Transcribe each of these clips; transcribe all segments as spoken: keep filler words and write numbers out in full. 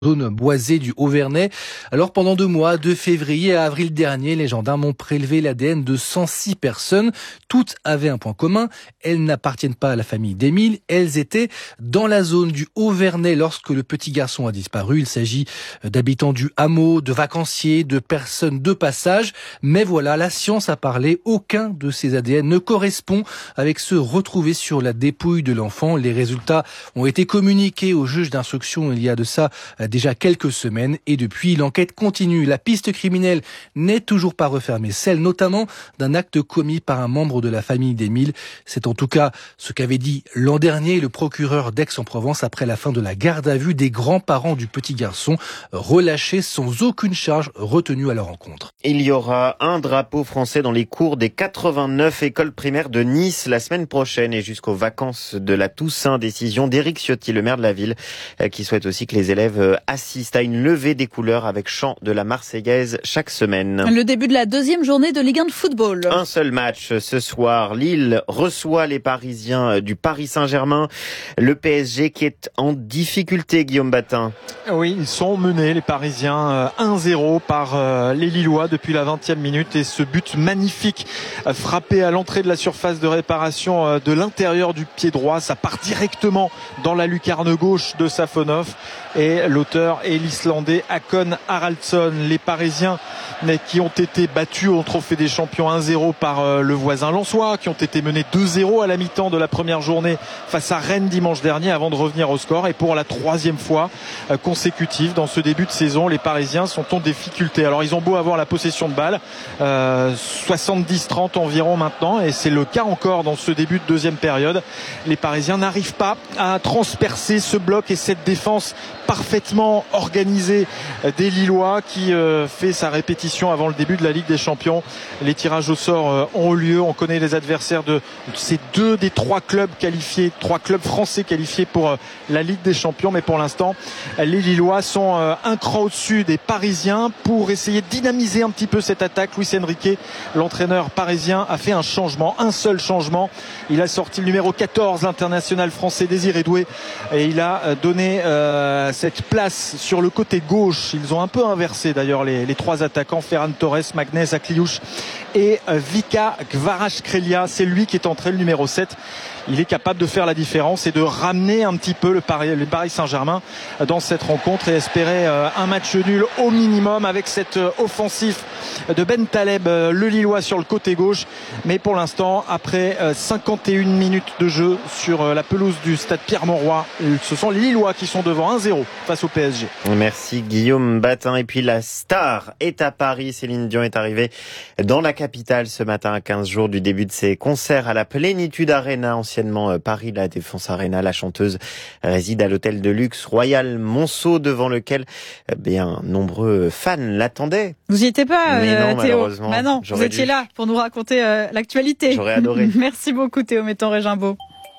zone boisée du Haut-Vernay. Alors pendant deux mois, de février à avril dernier, les gendarmes ont prélevé l'A D N de cent six personnes. Toutes avaient un point commun, elles n'appartiennent pas à la famille d'Émile, elles étaient dans la zone du Haut-Vernay lorsque le petit garçon a disparu. Il s'agit d'habitants du hameau, de vacanciers, de personnes de passage. Mais voilà, la science a parlé, aucun de ces A D N ne correspond avec ceux retrouvés sur la dépouille de l'enfant. Les résultats ont été communiqués au juge d'instruction il y a de ça déjà quelques semaines et depuis l'enquête continue. La piste criminelle n'est toujours pas refermée, celle notamment d'un acte commis par un membre de la famille d'Émile. C'est en tout cas ce qu'avait dit l'an dernier le procureur d'Aix-en-Provence après la fin de la garde à vue des grands-parents du petit garçon, relâchés sans aucune charge retenue à leur encontre. Il y aura un drapeau français dans les cours des quatre-vingt-neuf écoles primaires de Nice la semaine prochaine et jusqu'aux vacances de la Toussaint. Décision d'Éric Ciotti, le maire de la ville, qui souhaite aussi que les élèves assistent à une levée des couleurs avec chant de la Marseillaise chaque semaine. Le début de la deuxième journée de Ligue un de football. Un seul match ce soir. Lille reçoit les Parisiens du Paris Saint-Germain. Le P S G qui est en difficulté, Guillaume Batin. Oui, ils sont menés, les Parisiens, un zéro par les Lillois depuis la vingtième minute. Et ce but magnifique frappé à l'entrée de la surface de réparation de l'intérieur du pied droit, ça part directement dans la lucarne gauche de Safonov. Et l'auteur est l'Islandais Hakon Haraldsson. Les Parisiens qui ont été battus au Trophée des Champions un zéro par le voisin lensois, qui ont été menés deux zéro à la mi-temps de la première journée face à Rennes dimanche dernier avant de revenir au score. Et pour la troisième fois consécutive dans ce début de saison, les Parisiens sont en difficulté. Alors ils ont beau avoir la possession de balle, euh, soixante-dix trente environ maintenant, et c'est le cas encore dans ce début de deuxième période. Les Parisiens n'arrivent pas à transpercer ce bloc et cette défense parfaitement organisée des Lillois qui euh, fait sa répétition avant le début de la Ligue des Champions. Les tirages au sort euh, ont eu lieu. On connaît les adversaires de ces deux des trois clubs qualifiés, trois clubs français qualifiés pour euh, la Ligue des Champions. Mais pour l'instant, les Lillois sont euh, un cran au-dessus des Parisiens pour essayer de dynamiser un petit peu cette attaque. Luis Enrique, l'entraîneur parisien, a fait un changement, un seul changement. Il a sorti le numéro quatorze, l'international français Désiré Doué, et il a donné euh, cette place sur le côté gauche. Ils ont un peu inversé d'ailleurs les, les trois attaquants, Ferran Torres, Magnès Akliouche et Vika Kvaratskhelia. C'est lui qui est entré, le numéro sept. Il est capable de faire la différence et de ramener un petit peu le Paris, le Paris Saint-Germain dans cette rencontre et espérer un match nul au minimum avec cette offensive de Ben Taleb, le Lillois sur le côté gauche. Mais pour l'instant, après cinquante et une minutes de jeu sur la pelouse du stade Pierre-Mauroy, ce sont les Lillois qui sont devant un zéro face au P S G. Merci Guillaume Batin. Et puis la star est à Paris. Céline Dion est arrivée dans la capitale ce matin à quinze jours du début de ses concerts à la Plénitude Arena, anciennement Paris La Défense Arena. La chanteuse réside à l'hôtel de luxe Royal Monceau, devant lequel bien nombreux fans l'attendaient. Vous n'y étiez pas, Mais euh, non, Théo. malheureusement. Bah non, vous étiez dû. là pour nous raconter euh, l'actualité. J'aurais adoré. Merci beaucoup Théo Metton-Régimbaud.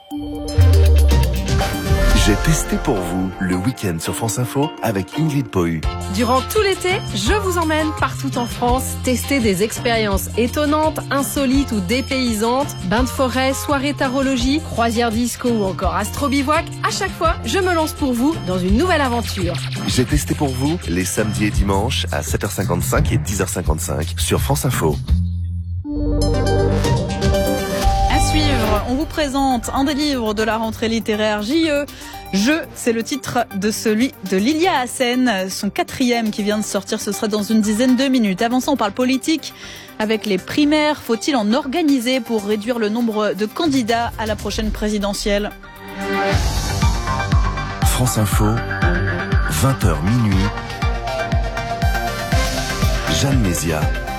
J'ai testé pour vous le week-end sur France Info avec Ingrid Pohu. Durant tout l'été, je vous emmène partout en France tester des expériences étonnantes, insolites ou dépaysantes. Bains de forêt, soirée tarologie, croisière disco ou encore astro-bivouac. À chaque fois, je me lance pour vous dans une nouvelle aventure. J'ai testé pour vous les samedis et dimanches à sept heures cinquante-cinq et dix heures cinquante-cinq sur France Info. On vous présente un des livres de la rentrée littéraire J E. Je, c'est le titre de celui de Lilia Hassen, son quatrième qui vient de sortir, ce sera dans une dizaine de minutes. Avant ça, on parle politique. Avec les primaires, faut-il en organiser pour réduire le nombre de candidats à la prochaine présidentielle ? France Info, vingt heures minuit. Jeanne Mézia.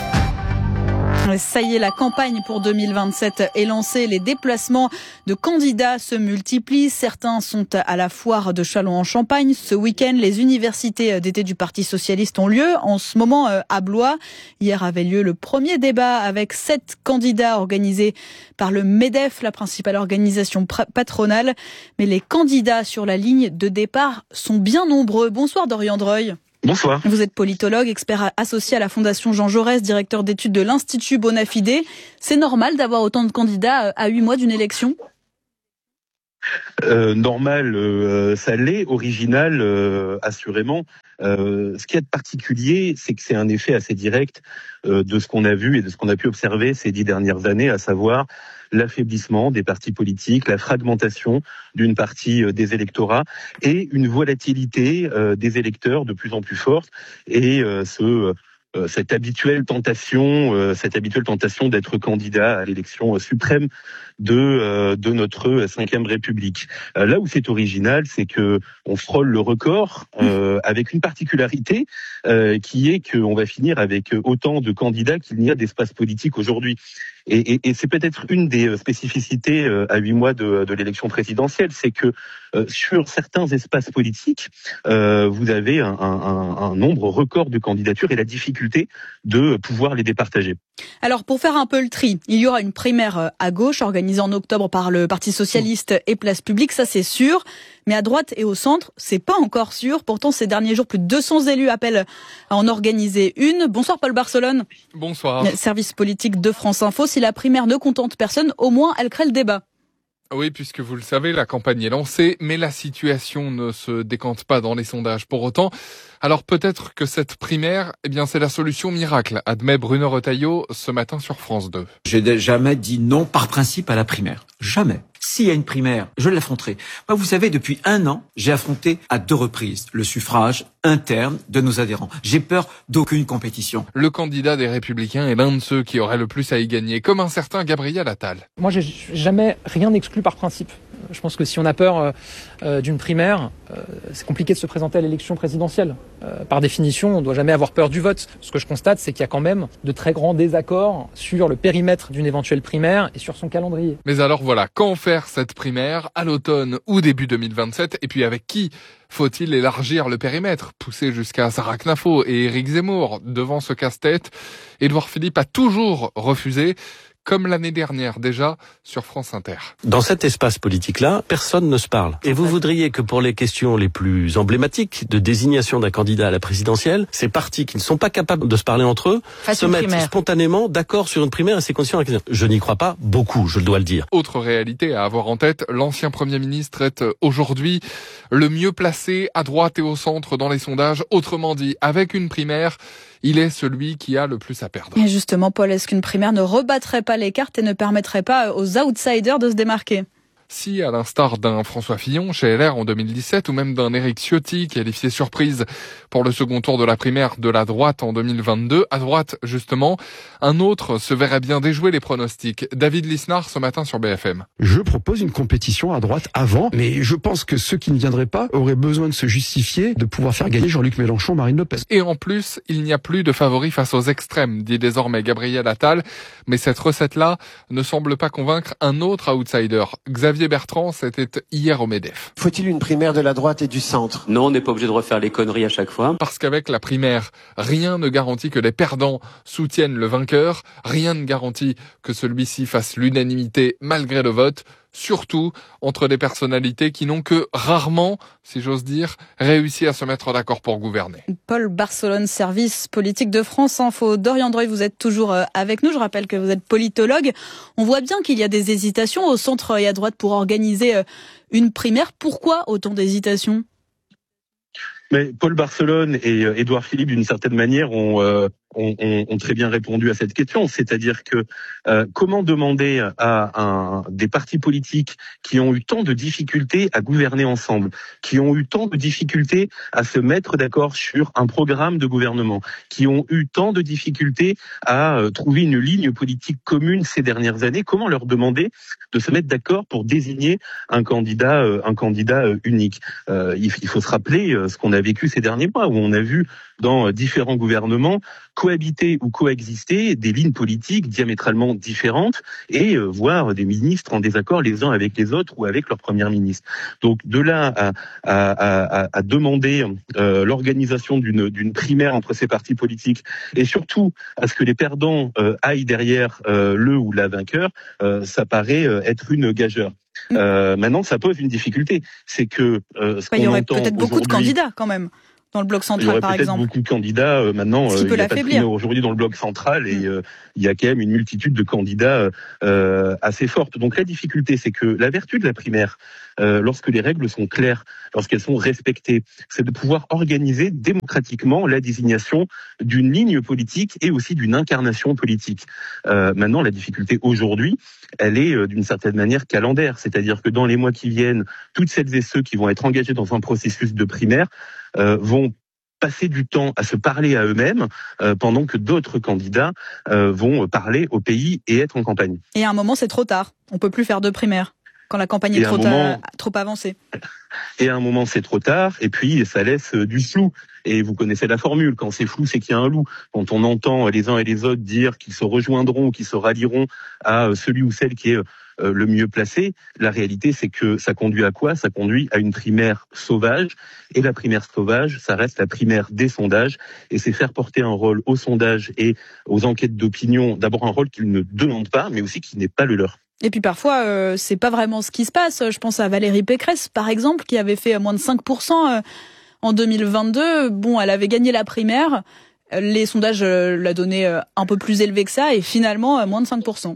Ça y est, la campagne pour deux mille vingt-sept est lancée. Les déplacements de candidats se multiplient. Certains sont à la foire de Châlons-en-Champagne. Ce week-end, les universités d'été du Parti socialiste ont lieu. En ce moment, à Blois, hier avait lieu le premier débat avec sept candidats organisés par le MEDEF, la principale organisation patronale. Mais les candidats sur la ligne de départ sont bien nombreux. Bonsoir Dorian Dreuil. Bonsoir. Vous êtes politologue, expert associé à la Fondation Jean Jaurès, directeur d'études de l'Institut Bonafide. C'est normal d'avoir autant de candidats à huit mois d'une élection ? Euh, normal, euh, ça l'est. Original, euh, assurément. Euh, ce qui est de particulier, c'est que c'est un effet assez direct euh, de ce qu'on a vu et de ce qu'on a pu observer ces dix dernières années, à savoir l'affaiblissement des partis politiques, la fragmentation d'une partie euh, des électorats et une volatilité euh, des électeurs de plus en plus forte et euh, ce euh, cette habituelle tentation, euh, cette habituelle tentation d'être candidat à l'élection suprême de euh, de notre cinquième République. Euh, là où c'est original, c'est que on frôle le record euh, avec une particularité euh, qui est qu'on va finir avec autant de candidats qu'il n'y a d'espace politique aujourd'hui. Et, et, et c'est peut-être une des spécificités euh, à huit mois de, de l'élection présidentielle, c'est que euh, sur certains espaces politiques, euh, vous avez un, un, un nombre record de candidatures et la difficulté de pouvoir les départager. Alors pour faire un peu le tri, il y aura une primaire à gauche organisée en octobre par le Parti Socialiste et Place Publique, ça c'est sûr. Mais à droite et au centre, c'est pas encore sûr. Pourtant, ces derniers jours, plus de deux cents élus appellent à en organiser une. Bonsoir Paul Barcelone. Bonsoir. Service politique de France Info. Si la primaire ne contente personne, au moins elle crée le débat. Oui, puisque vous le savez, la campagne est lancée, mais la situation ne se décante pas dans les sondages pour autant. Alors peut-être que cette primaire, eh bien, c'est la solution miracle, admet Bruno Retailleau ce matin sur France deux. J'ai jamais dit non par principe à la primaire. Jamais. S'il y a une primaire, je l'affronterai. Moi, vous savez, depuis un an, j'ai affronté à deux reprises le suffrage interne de nos adhérents. J'ai peur d'aucune compétition. Le candidat des Républicains est l'un de ceux qui aurait le plus à y gagner, comme un certain Gabriel Attal. Moi, j'ai jamais rien exclu par principe. Je pense que si on a peur euh, d'une primaire, euh, c'est compliqué de se présenter à l'élection présidentielle. Euh, par définition, on ne doit jamais avoir peur du vote. Ce que je constate, c'est qu'il y a quand même de très grands désaccords sur le périmètre d'une éventuelle primaire et sur son calendrier. Mais alors voilà, quand faire cette primaire, à l'automne ou début deux mille vingt-sept, et puis avec qui ? Faut-il élargir le périmètre, pousser jusqu'à Sarah Knafo et Éric Zemmour devant ce casse-tête ? Édouard Philippe a toujours refusé, comme l'année dernière déjà sur France Inter. Dans cet espace politique-là, personne ne se parle. Et vous voudriez que pour les questions les plus emblématiques de désignation d'un candidat à la présidentielle, ces partis qui ne sont pas capables de se parler entre eux Fasse se mettent primaire. spontanément d'accord sur une primaire et ses conditions. Je n'y crois pas beaucoup, je dois le dire. Autre réalité à avoir en tête, l'ancien Premier ministre est aujourd'hui le mieux placé à droite et au centre dans les sondages. Autrement dit, avec une primaire, il est celui qui a le plus à perdre. Et justement, Paul, est-ce qu'une primaire ne rebattrait pas les cartes et ne permettrait pas aux outsiders de se démarquer ? Si, à l'instar d'un François Fillon chez L R en deux mille dix-sept ou même d'un Éric Ciotti qualifié surprise pour le second tour de la primaire de la droite en deux mille vingt-deux, à droite justement, un autre se verrait bien déjouer les pronostics. David Lisnard ce matin sur B F M. Je propose une compétition à droite avant, mais je pense que ceux qui ne viendraient pas auraient besoin de se justifier, de pouvoir faire gagner Jean-Luc Mélenchon, Marine Le Pen. Et en plus, il n'y a plus de favoris face aux extrêmes, dit désormais Gabriel Attal, mais cette recette-là ne semble pas convaincre un autre outsider, Xavier Bertrand, c'était hier au MEDEF. Faut-il une primaire de la droite et du centre ? Non, on n'est pas obligé de refaire les conneries à chaque fois. Parce qu'avec la primaire, rien ne garantit que les perdants soutiennent le vainqueur, rien ne garantit que celui-ci fasse l'unanimité malgré le vote, surtout entre des personnalités qui n'ont que rarement, si j'ose dire, réussi à se mettre d'accord pour gouverner. Paul Barcelone, service politique de France Info. Dorian Droy, vous êtes toujours avec nous. Je rappelle que vous êtes politologue. On voit bien qu'il y a des hésitations au centre et à droite pour organiser une primaire. Pourquoi autant d'hésitations ? Mais Paul Barcelone et Édouard Philippe, d'une certaine manière, ont, euh, ont, ont, ont très bien répondu à cette question. C'est-à-dire que euh, comment demander à un, des partis politiques qui ont eu tant de difficultés à gouverner ensemble, qui ont eu tant de difficultés à se mettre d'accord sur un programme de gouvernement, qui ont eu tant de difficultés à euh, trouver une ligne politique commune ces dernières années, comment leur demander de se mettre d'accord pour désigner un candidat, euh, un candidat euh, unique ? euh, il, il faut se rappeler euh, ce qu'on a vécu ces derniers mois, où on a vu dans différents gouvernements cohabiter ou coexister des lignes politiques diamétralement différentes et euh, voir des ministres en désaccord les uns avec les autres ou avec leur première ministre. Donc de là à, à, à, à demander euh, l'organisation d'une, d'une primaire entre ces partis politiques et surtout à ce que les perdants euh, aillent derrière euh, le ou la vainqueur, euh, ça paraît euh, être une gageure. Euh, maintenant, ça pose une difficulté, c'est que euh, ce bah, qu'on il y aurait entend peut-être beaucoup de candidats quand même. Dans le bloc central, il y aurait par peut-être exemple. beaucoup de candidats euh, maintenant. Ce qui euh, peut il y a pas de l'affaiblir. primaire aujourd'hui dans le bloc central et euh, il y a quand même une multitude de candidats euh, assez forte. Donc la difficulté, c'est que la vertu de la primaire, euh, lorsque les règles sont claires, lorsqu'elles sont respectées, c'est de pouvoir organiser démocratiquement la désignation d'une ligne politique et aussi d'une incarnation politique. Euh, maintenant, la difficulté aujourd'hui, elle est euh, d'une certaine manière calendaire, c'est-à-dire que dans les mois qui viennent, toutes celles et ceux qui vont être engagés dans un processus de primaire euh, vont passer du temps à se parler à eux-mêmes euh, pendant que d'autres candidats euh, vont parler au pays et être en campagne. Et à un moment, c'est trop tard. On peut plus faire de primaire quand la campagne est Et à un trop, moment- ta- trop avancée. Et à un moment, c'est trop tard, et puis ça laisse euh, du flou. Et vous connaissez la formule, quand c'est flou, c'est qu'il y a un loup. Quand on entend les uns et les autres dire qu'ils se rejoindront, qu'ils se rallieront à euh, celui ou celle qui est euh, le mieux placé, la réalité, c'est que ça conduit à quoi? Ça conduit à une primaire sauvage. Et la primaire sauvage, ça reste la primaire des sondages. Et c'est faire porter un rôle aux sondages et aux enquêtes d'opinion, d'abord un rôle qu'ils ne demandent pas, mais aussi qui n'est pas le leur. Et puis parfois, euh, c'est pas vraiment ce qui se passe. Je pense à Valérie Pécresse, par exemple, qui avait fait moins de cinq pour cent euh, en deux mille vingt-deux. Bon, elle avait gagné la primaire. Les sondages euh, la donnaient euh, un peu plus élevé que ça, et finalement, euh, moins de cinq pour cent.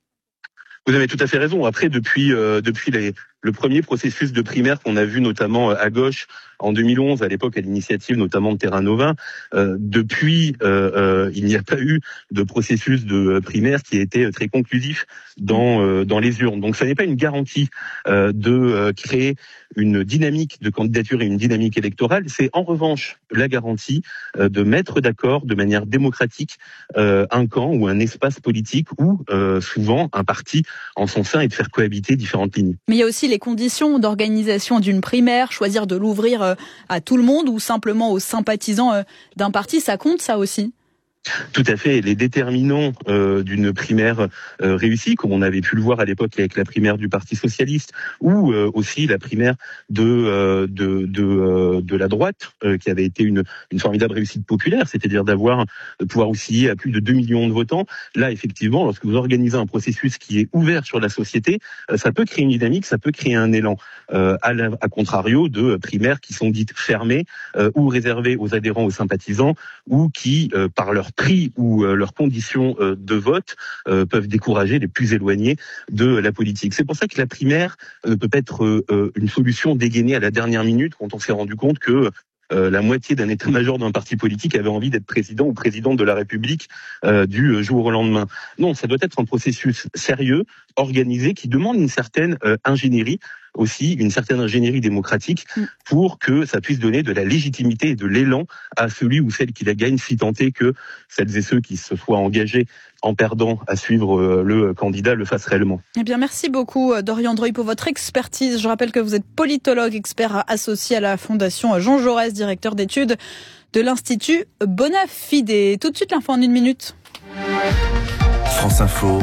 Vous avez tout à fait raison. Après, depuis euh, depuis les, le premier processus de primaire qu'on a vu notamment à gauche en deux mille onze, à l'époque à l'initiative notamment de Terra Nova, euh, depuis euh, euh, il n'y a pas eu de processus de primaire qui a été très conclusif dans euh, dans les urnes. Donc ça n'est pas une garantie euh, de euh, créer une dynamique de candidature et une dynamique électorale. C'est en revanche la garantie euh, de mettre d'accord de manière démocratique euh, un camp ou un espace politique ou euh, souvent un parti en son sein et de faire cohabiter différentes lignes. Mais il y a aussi les conditions d'organisation d'une primaire, choisir de l'ouvrir euh, à tout le monde ou simplement aux sympathisants euh, d'un parti, ça compte ça aussi? Tout à fait. Les déterminants euh, d'une primaire euh, réussie, comme on avait pu le voir à l'époque avec la primaire du Parti socialiste, ou euh, aussi la primaire de euh, de de, euh, de la droite, euh, qui avait été une, une formidable réussite populaire, c'est-à-dire d'avoir de pouvoir osciller à plus de deux millions de votants. Là, effectivement, lorsque vous organisez un processus qui est ouvert sur la société, euh, ça peut créer une dynamique, ça peut créer un élan. Euh, à, la, à contrario de primaires qui sont dites fermées euh, ou réservées aux adhérents, aux sympathisants, ou qui, euh, par leur prix ou euh, leurs conditions euh, de vote euh, peuvent décourager les plus éloignés de la politique. C'est pour ça que la primaire ne peut pas être euh, une solution dégainée à la dernière minute quand on s'est rendu compte que euh, la moitié d'un état-major d'un parti politique avait envie d'être président ou présidente de la République euh, du jour au lendemain. Non, ça doit être un processus sérieux, organisé, qui demande une certaine euh, ingénierie, aussi une certaine ingénierie démocratique pour que ça puisse donner de la légitimité et de l'élan à celui ou celle qui la gagne, si tant est que celles et ceux qui se soient engagés en perdant à suivre le candidat le fassent réellement. Eh bien, merci beaucoup Dorian Droy pour votre expertise. Je rappelle que vous êtes politologue, expert associé à la Fondation Jean Jaurès, directeur d'études de l'Institut Bonafide. Tout de suite, l'info en une minute. France Info,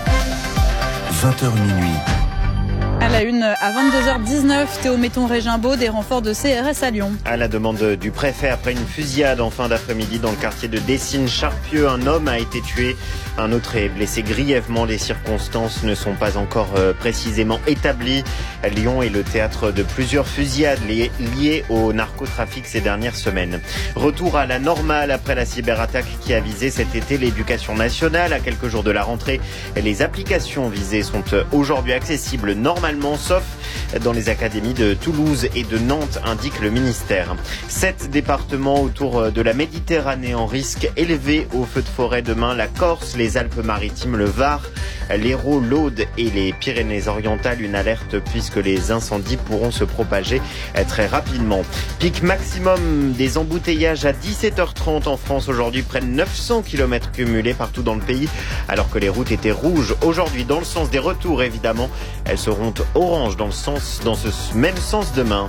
vingt heures minuit. À la une, à vingt-deux heures dix-neuf, Théo Metton-Régimbaud, des renforts de C R S à Lyon. À la demande du préfet, après une fusillade en fin d'après-midi dans le quartier de Dessines-Charpieu, un homme a été tué. Un autre est blessé grièvement. Les circonstances ne sont pas encore précisément établies. Lyon est le théâtre de plusieurs fusillades liées au narcotrafic ces dernières semaines. Retour à la normale après la cyberattaque qui a visé cet été l'éducation nationale. À quelques jours de la rentrée, les applications visées sont aujourd'hui accessibles normalement, sauf dans les académies de Toulouse et de Nantes, indique le ministère. Sept départements autour de la Méditerranée en risque élevé au feu de forêt demain. La Corse, les Alpes-Maritimes, le Var, l'Hérault, l'Aude et les Pyrénées-Orientales. Une alerte puisque les incendies pourront se propager très rapidement. Pic maximum des embouteillages à dix-sept heures trente en France aujourd'hui. Près de neuf cents kilomètres cumulés partout dans le pays, alors que les routes étaient rouges aujourd'hui dans le sens des retours évidemment. Elles seront oranges dans le sens, dans ce même sens demain.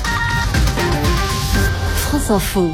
France Info.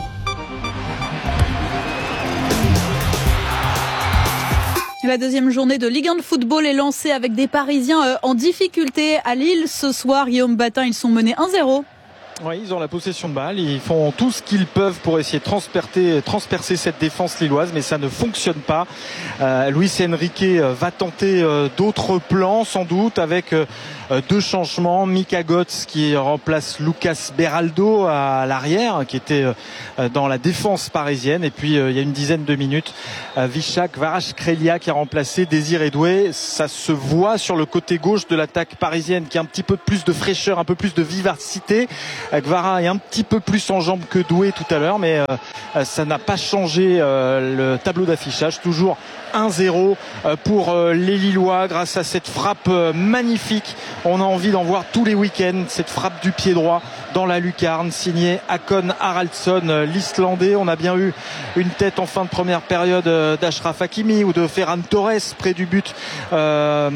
La deuxième journée de Ligue un de football est lancée avec des Parisiens en difficulté à Lille. Ce soir, Guillaume Batin, ils sont menés un zéro. Oui, ils ont la possession de balle, ils font tout ce qu'ils peuvent pour essayer de transpercer, transpercer cette défense lilloise, mais ça ne fonctionne pas. Euh, Luis Enrique va tenter euh, d'autres plans, sans doute, avec euh, euh, deux changements. Mika Götze qui remplace Lucas Beraldo à l'arrière, qui était euh, dans la défense parisienne. Et puis euh, il y a une dizaine de minutes, euh, Visha Kvaratskhelia qui a remplacé Désiré Doué. Ça se voit sur le côté gauche de l'attaque parisienne qui a un petit peu plus de fraîcheur, un peu plus de vivacité. Euh, Kvara est un petit peu plus en jambes que Doué tout à l'heure, mais euh, ça n'a pas changé euh, le tableau d'affichage. Toujours un zéro pour les Lillois grâce à cette frappe magnifique. On a envie d'en voir tous les week-ends, cette frappe du pied droit dans la lucarne signée Hakon Haraldsson, l'Islandais. On a bien eu une tête en fin de première période d'Achraf Hakimi ou de Ferran Torres près du but euh,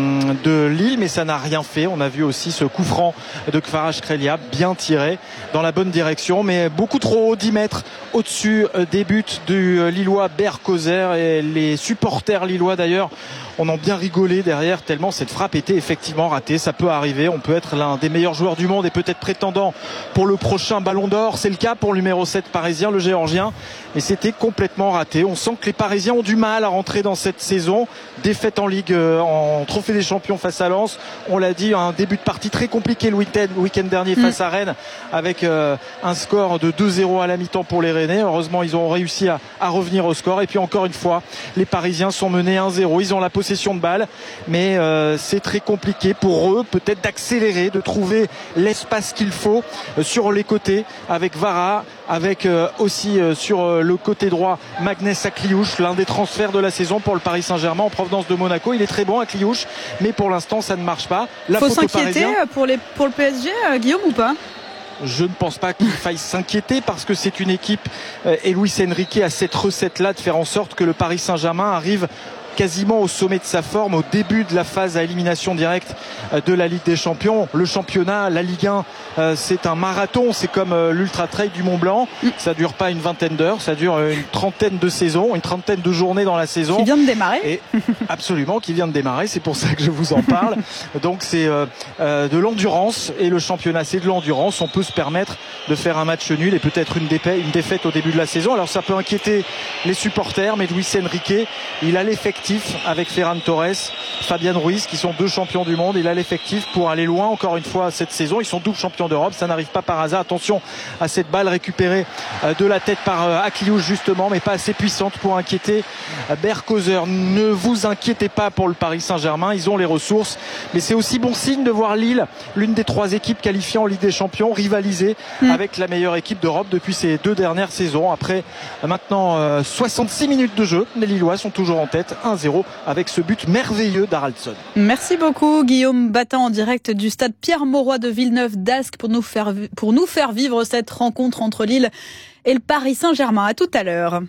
de Lille, mais ça n'a rien fait. On a vu aussi ce coup franc de Kvaratskhelia bien tiré dans la bonne direction, mais beaucoup trop haut, dix mètres au-dessus des buts du Lillois Berkoser. Et les supporters lillois d'ailleurs on en bien rigolé derrière tellement cette frappe était effectivement ratée. Ça peut arriver, on peut être l'un des meilleurs joueurs du monde et peut-être prétendant pour le prochain Ballon d'Or. C'est le cas pour le numéro sept parisien, le Géorgien, mais c'était complètement raté. On sent que les Parisiens ont du mal à rentrer dans cette saison. Défaite en Ligue, en Trophée des Champions face à Lens, on l'a dit, un début de partie très compliqué le week-end, le week-end dernier face à Rennes avec euh, un score de deux zéro à la mi-temps pour les Rennais. Heureusement ils ont réussi à, à revenir au score et puis encore une fois les Parisiens sont menés un zéro. Ils ont la possession de balle, mais euh, c'est très compliqué pour eux peut-être d'accélérer, de trouver l'espace qu'il faut euh, sur les côtés avec Vara, avec euh, aussi euh, sur euh, le côté droit Magnès Akliouche, l'un des transferts de la saison pour le Paris Saint-Germain en provenance de Monaco. Il est très bon Akliouche, mais pour l'instant ça ne marche pas. Il faut s'inquiéter pour, les, pour le P S G, euh, Guillaume, ou pas? Je ne pense pas qu'il faille s'inquiéter parce que c'est une équipe euh, et Luis Enrique a cette recette-là de faire en sorte que le Paris Saint-Germain arrive quasiment au sommet de sa forme au début de la phase à élimination directe de la Ligue des Champions. Le championnat, la Ligue un, euh, c'est un marathon, c'est comme euh, l'Ultra Trail du Mont Blanc. Ça dure pas une vingtaine d'heures, ça dure une trentaine de saisons, une trentaine de journées dans la saison. Qui vient de démarrer. Et absolument, qui vient de démarrer, c'est pour ça que je vous en parle. Donc c'est euh, euh, de l'endurance et le championnat c'est de l'endurance. On peut se permettre de faire un match nul et peut-être une, une défaite au début de la saison. Alors ça peut inquiéter les supporters, mais Luis Enrique, il a l'effectif avec Ferran Torres, Fabian Ruiz qui sont deux champions du monde. Il a l'effectif pour aller loin encore une fois cette saison. Ils sont double champions d'Europe, ça n'arrive pas par hasard. Attention à cette balle récupérée de la tête par Akliouche justement, mais pas assez puissante pour inquiéter Berkoser. Ne vous inquiétez pas pour le Paris Saint-Germain, ils ont les ressources, mais c'est aussi bon signe de voir Lille, l'une des trois équipes qualifiées en Ligue des Champions, rivaliser mmh. avec la meilleure équipe d'Europe depuis ces deux dernières saisons. Après maintenant euh, soixante-six minutes de jeu, les Lillois sont toujours en tête, un zéro avec ce but merveilleux d'Haraldsson. Merci beaucoup Guillaume Battant en direct du stade Pierre-Mauroy de Villeneuve-d'Ascq pour nous faire pour nous faire vivre cette rencontre entre Lille et le Paris Saint-Germain. À tout à l'heure.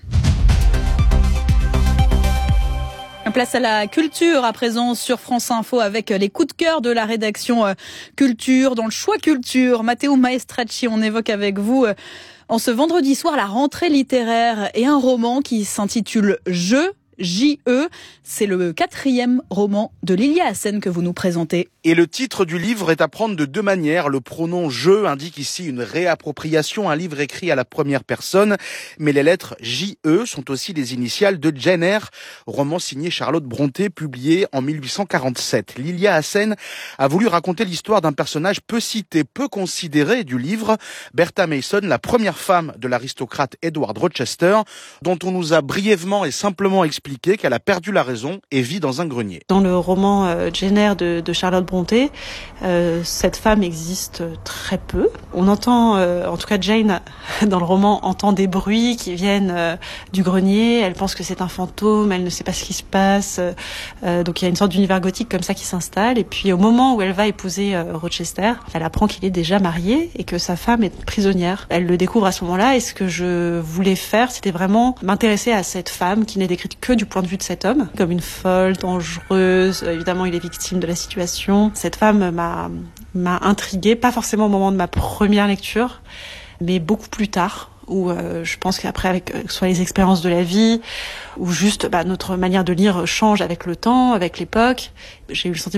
Place à la culture à présent sur France Info avec les coups de cœur de la rédaction culture. Dans le choix culture, Matteo Maestracci, on évoque avec vous en ce vendredi soir la rentrée littéraire et un roman qui s'intitule Je. J E, c'est le quatrième roman de Lilia Hassen que vous nous présentez. Et le titre du livre est à prendre de deux manières. Le pronom « je » indique ici une réappropriation, un livre écrit à la première personne. Mais les lettres J E sont aussi les initiales de Jane Eyre, roman signé Charlotte Brontë, publié en mille huit cent quarante-sept. Lilia Hassen a voulu raconter l'histoire d'un personnage peu cité, peu considéré du livre, Bertha Mason, la première femme de l'aristocrate Edward Rochester, dont on nous a brièvement et simplement expliqué qu'elle a perdu la raison et vit dans un grenier. Dans le roman euh, Jane Eyre de, de Charlotte Brontë, euh, cette femme existe très peu. On entend, euh, en tout cas Jane, dans le roman, entend des bruits qui viennent euh, du grenier. Elle pense que c'est un fantôme, elle ne sait pas ce qui se passe. Euh, donc il y a une sorte d'univers gothique comme ça qui s'installe. Et puis au moment où elle va épouser euh, Rochester, elle apprend qu'il est déjà marié et que sa femme est prisonnière. Elle le découvre à ce moment-là. Et ce que je voulais faire, c'était vraiment m'intéresser à cette femme qui n'est décrite que du point de vue de cet homme, comme une folle, dangereuse. Évidemment, il est victime de la situation. Cette femme m'a m'a intriguée, pas forcément au moment de ma première lecture, mais beaucoup plus tard, où euh, je pense qu'après, avec euh, soit les expériences de la vie, ou juste bah, notre manière de lire change avec le temps, avec l'époque. J'ai eu le sentiment de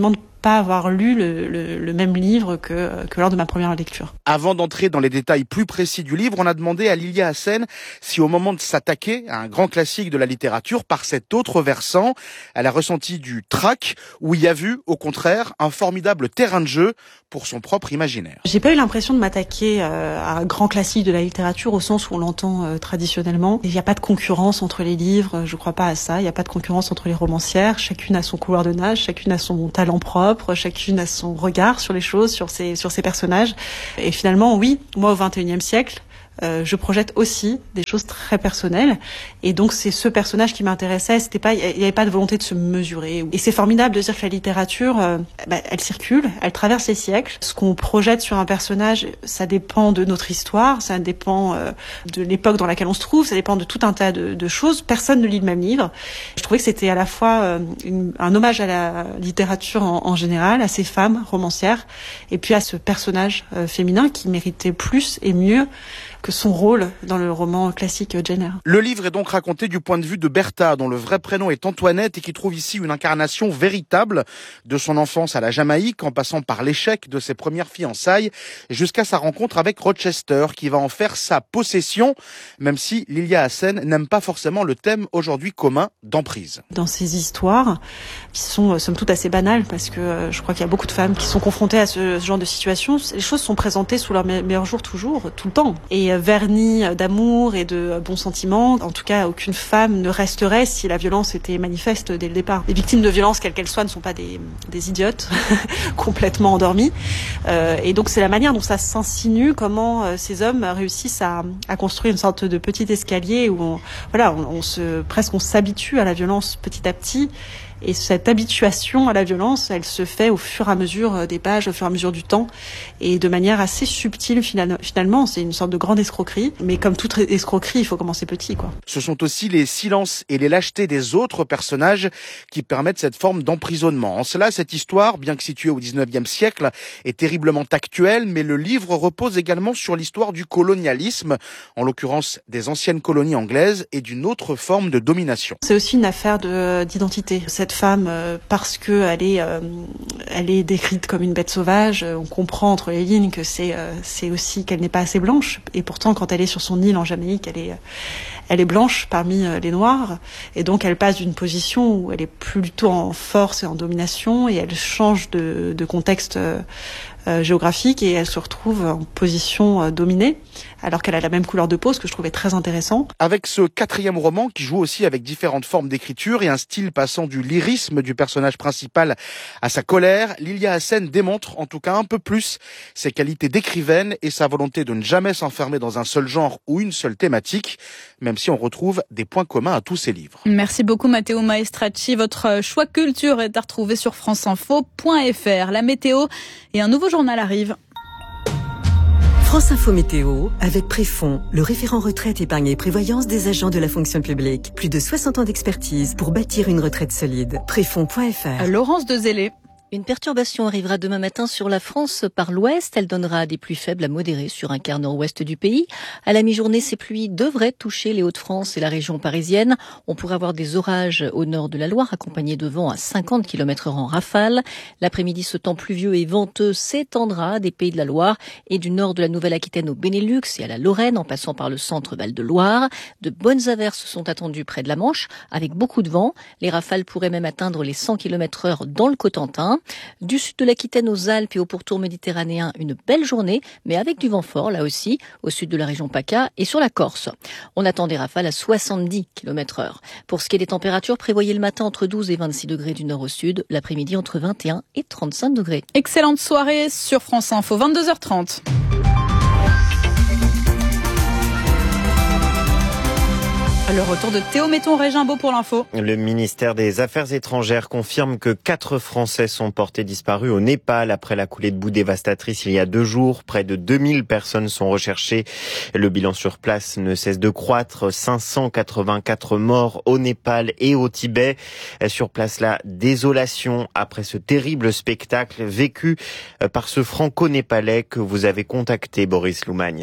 pas avoir lu le, le, le même livre que, que lors de ma première lecture. Avant d'entrer dans les détails plus précis du livre, on a demandé à Lilia Hassen si au moment de s'attaquer à un grand classique de la littérature par cet autre versant, elle a ressenti du trac ou y a vu, au contraire, un formidable terrain de jeu pour son propre imaginaire. J'ai pas eu l'impression de m'attaquer euh, à un grand classique de la littérature au sens où on l'entend euh, traditionnellement. Il n'y a pas de concurrence entre les livres, je crois pas à ça. Il n'y a pas de concurrence entre les romancières. Chacune a son couloir de nage, chacune a son talent propre, chacune a son regard sur les choses, sur ses, sur ses personnages. Et finalement, oui, moi au vingt et unième siècle, Euh, je projette aussi des choses très personnelles, et donc c'est ce personnage qui m'intéressait. C'était pas, il n'y avait pas de volonté de se mesurer. Et c'est formidable de dire que la littérature, euh, bah, elle circule, elle traverse les siècles. Ce qu'on projette sur un personnage, ça dépend de notre histoire, ça dépend euh, de l'époque dans laquelle on se trouve, ça dépend de tout un tas de, de choses. Personne ne lit le même livre. Je trouvais que c'était à la fois euh, une, un hommage à la littérature en, en général, à ces femmes romancières, et puis à ce personnage euh, féminin qui méritait plus et mieux que son rôle dans le roman classique Jane Eyre. Le livre est donc raconté du point de vue de Bertha, dont le vrai prénom est Antoinette et qui trouve ici une incarnation véritable de son enfance à la Jamaïque, en passant par l'échec de ses premières fiançailles jusqu'à sa rencontre avec Rochester, qui va en faire sa possession, même si Lilia Hassen n'aime pas forcément le thème aujourd'hui commun d'emprise. Dans ces histoires, qui sont somme toute assez banales, parce que euh, je crois qu'il y a beaucoup de femmes qui sont confrontées à ce, ce genre de situation, les choses sont présentées sous leur me- meilleur jour toujours, tout le temps. Et vernis d'amour et de bons sentiments. En tout cas, aucune femme ne resterait si la violence était manifeste dès le départ. Les victimes de violence, quelles qu'elles soient, ne sont pas des, des idiotes complètement endormies. Euh, et donc, c'est la manière dont ça s'insinue, comment euh, ces hommes réussissent à, à construire une sorte de petit escalier où on, voilà, on, on se, presque on s'habitue à la violence petit à petit. Et cette habituation à la violence, elle se fait au fur et à mesure des pages, au fur et à mesure du temps, et de manière assez subtile finalement. C'est une sorte de grande escroquerie, mais comme toute escroquerie, il faut commencer petit, quoi. Ce sont aussi les silences et les lâchetés des autres personnages qui permettent cette forme d'emprisonnement. En cela, cette histoire, bien que située au dix-neuvième siècle, est terriblement actuelle, mais le livre repose également sur l'histoire du colonialisme, en l'occurrence des anciennes colonies anglaises et d'une autre forme de domination. C'est aussi une affaire de, d'identité. Cette femme, euh, parce que elle est, euh, elle est décrite comme une bête sauvage, euh, on comprend entre les lignes que c'est, euh, c'est aussi qu'elle n'est pas assez blanche. Et pourtant, quand elle est sur son île en Jamaïque, elle est, elle est blanche parmi euh, les Noirs. Et donc, elle passe d'une position où elle est plutôt en force et en domination, et elle change de, de contexte euh, euh, géographique, et elle se retrouve en position euh, dominée, alors qu'elle a la même couleur de peau, ce que je trouvais très intéressant. Avec ce quatrième roman qui joue aussi avec différentes formes d'écriture et un style passant du lyrisme du personnage principal à sa colère, Lilia Hassen démontre en tout cas un peu plus ses qualités d'écrivaine et sa volonté de ne jamais s'enfermer dans un seul genre ou une seule thématique, même si on retrouve des points communs à tous ses livres. Merci beaucoup Matteo Maestracci. Votre choix culture est à retrouver sur franceinfo point f r. La météo et un nouveau journal arrive. France Info Météo, avec Préfond, le référent retraite, épargne et prévoyance des agents de la fonction publique. Plus de soixante ans d'expertise pour bâtir une retraite solide. Préfond point f r. Laurence Dezellé. Une perturbation arrivera demain matin sur la France par l'ouest. Elle donnera des pluies faibles à modérées sur un quart nord-ouest du pays. À la mi-journée, ces pluies devraient toucher les Hauts-de-France et la région parisienne. On pourrait avoir des orages au nord de la Loire, accompagnés de vents à cinquante kilomètres heure en rafale. L'après-midi, ce temps pluvieux et venteux s'étendra des Pays de la Loire et du nord de la Nouvelle-Aquitaine au Benelux et à la Lorraine, en passant par le centre Val-de-Loire. De bonnes averses sont attendues près de la Manche, avec beaucoup de vent. Les rafales pourraient même atteindre les cent kilomètres heure dans le Cotentin. Du sud de l'Aquitaine aux Alpes et au pourtour méditerranéen, une belle journée, mais avec du vent fort, là aussi, au sud de la région PACA et sur la Corse. On attend des rafales à soixante-dix kilomètres heure. Pour ce qui est des températures, prévoyez le matin entre douze et vingt-six degrés du nord au sud, l'après-midi entre vingt et un et trente-cinq degrés. Excellente soirée sur France Info, vingt-deux heures trente. Le retour de Théo Metton-Régimbaud pour l'info. Le ministère des Affaires étrangères confirme que quatre Français sont portés disparus au Népal après la coulée de boue dévastatrice il y a deux jours. Près de deux mille personnes sont recherchées. Le bilan sur place ne cesse de croître. cinq cent quatre-vingt-quatre morts au Népal et au Tibet. Sur place, la désolation après ce terrible spectacle vécu par ce franco-népalais que vous avez contacté, Boris Loumagne.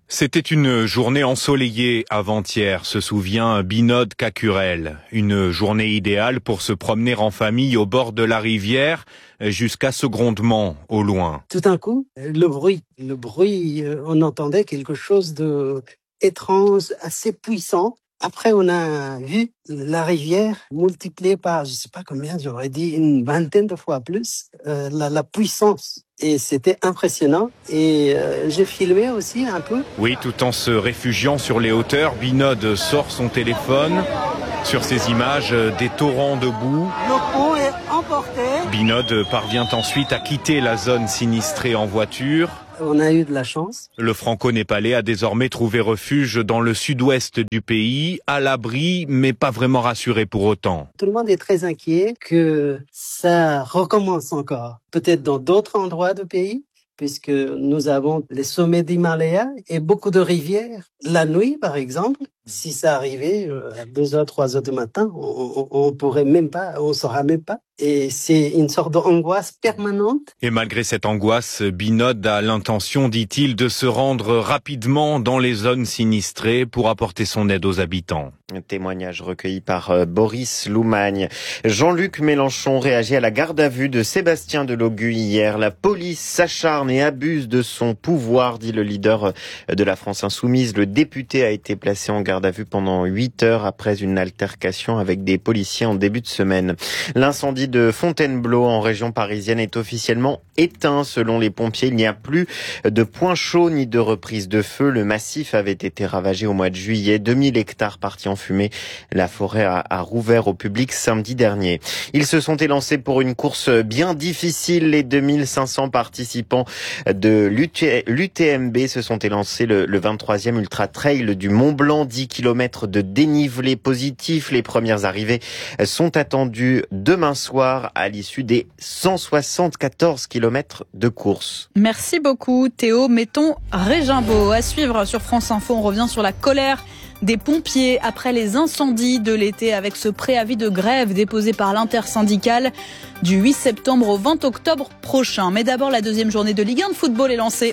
C'était une journée ensoleillée avant-hier, se souvient Binod Cacurel. Une journée idéale pour se promener en famille au bord de la rivière jusqu'à ce grondement au loin. Tout d'un coup, le bruit, le bruit, on entendait quelque chose de étrange, assez puissant. Après, on a vu la rivière multipliée par, je sais pas combien, j'aurais dit une vingtaine de fois plus, euh, la, la puissance. Et c'était impressionnant. Et euh, j'ai filmé aussi un peu. Oui, tout en se réfugiant sur les hauteurs, Binod sort son téléphone. Sur ces images, des torrents de boue. Le pont est emporté. Binod parvient ensuite à quitter la zone sinistrée en voiture. On a eu de la chance. Le franco-népalais a désormais trouvé refuge dans le sud-ouest du pays, à l'abri, mais pas vraiment rassuré pour autant. Tout le monde est très inquiet que ça recommence encore. Peut-être dans d'autres endroits du pays, puisque nous avons les sommets d'Himalaya et beaucoup de rivières. La nuit, par exemple, si ça arrivait à deux heures, trois heures du matin, on, on, on pourrait même pas, on saura même pas. Et c'est une sorte d'angoisse permanente. Et malgré cette angoisse, Binod a l'intention, dit-il, de se rendre rapidement dans les zones sinistrées pour apporter son aide aux habitants. Un témoignage recueilli par euh, Boris Loumagne. Jean-Luc Mélenchon réagit à la garde à vue de Sébastien Delogu hier. La police s'acharne et abuse de son pouvoir, dit le leader de la France Insoumise. Le député a été placé en garde à vue pendant huit heures après une altercation avec des policiers en début de semaine. L'incendie de Fontainebleau en région parisienne est officiellement éteint. Selon les pompiers, il n'y a plus de point chaud ni de reprise de feu. Le massif avait été ravagé au mois de juillet. deux mille hectares partis en fumée. La forêt a, a rouvert au public samedi dernier. Ils se sont élancés pour une course bien difficile. Les deux mille cinq cents participants de l'U T M B se sont élancés le, le vingt-troisième Ultra Trail du Mont Blanc. dix kilomètres de dénivelé positif. Les premières arrivées sont attendues demain soir à l'issue des cent soixante-quatorze kilomètres de course. Merci beaucoup Théo. Mettons Régimbaud. À suivre sur France Info, on revient sur la colère des pompiers après les incendies de l'été avec ce préavis de grève déposé par l'intersyndicale du huit septembre au vingt octobre prochain. Mais d'abord, la deuxième journée de Ligue un de football est lancée.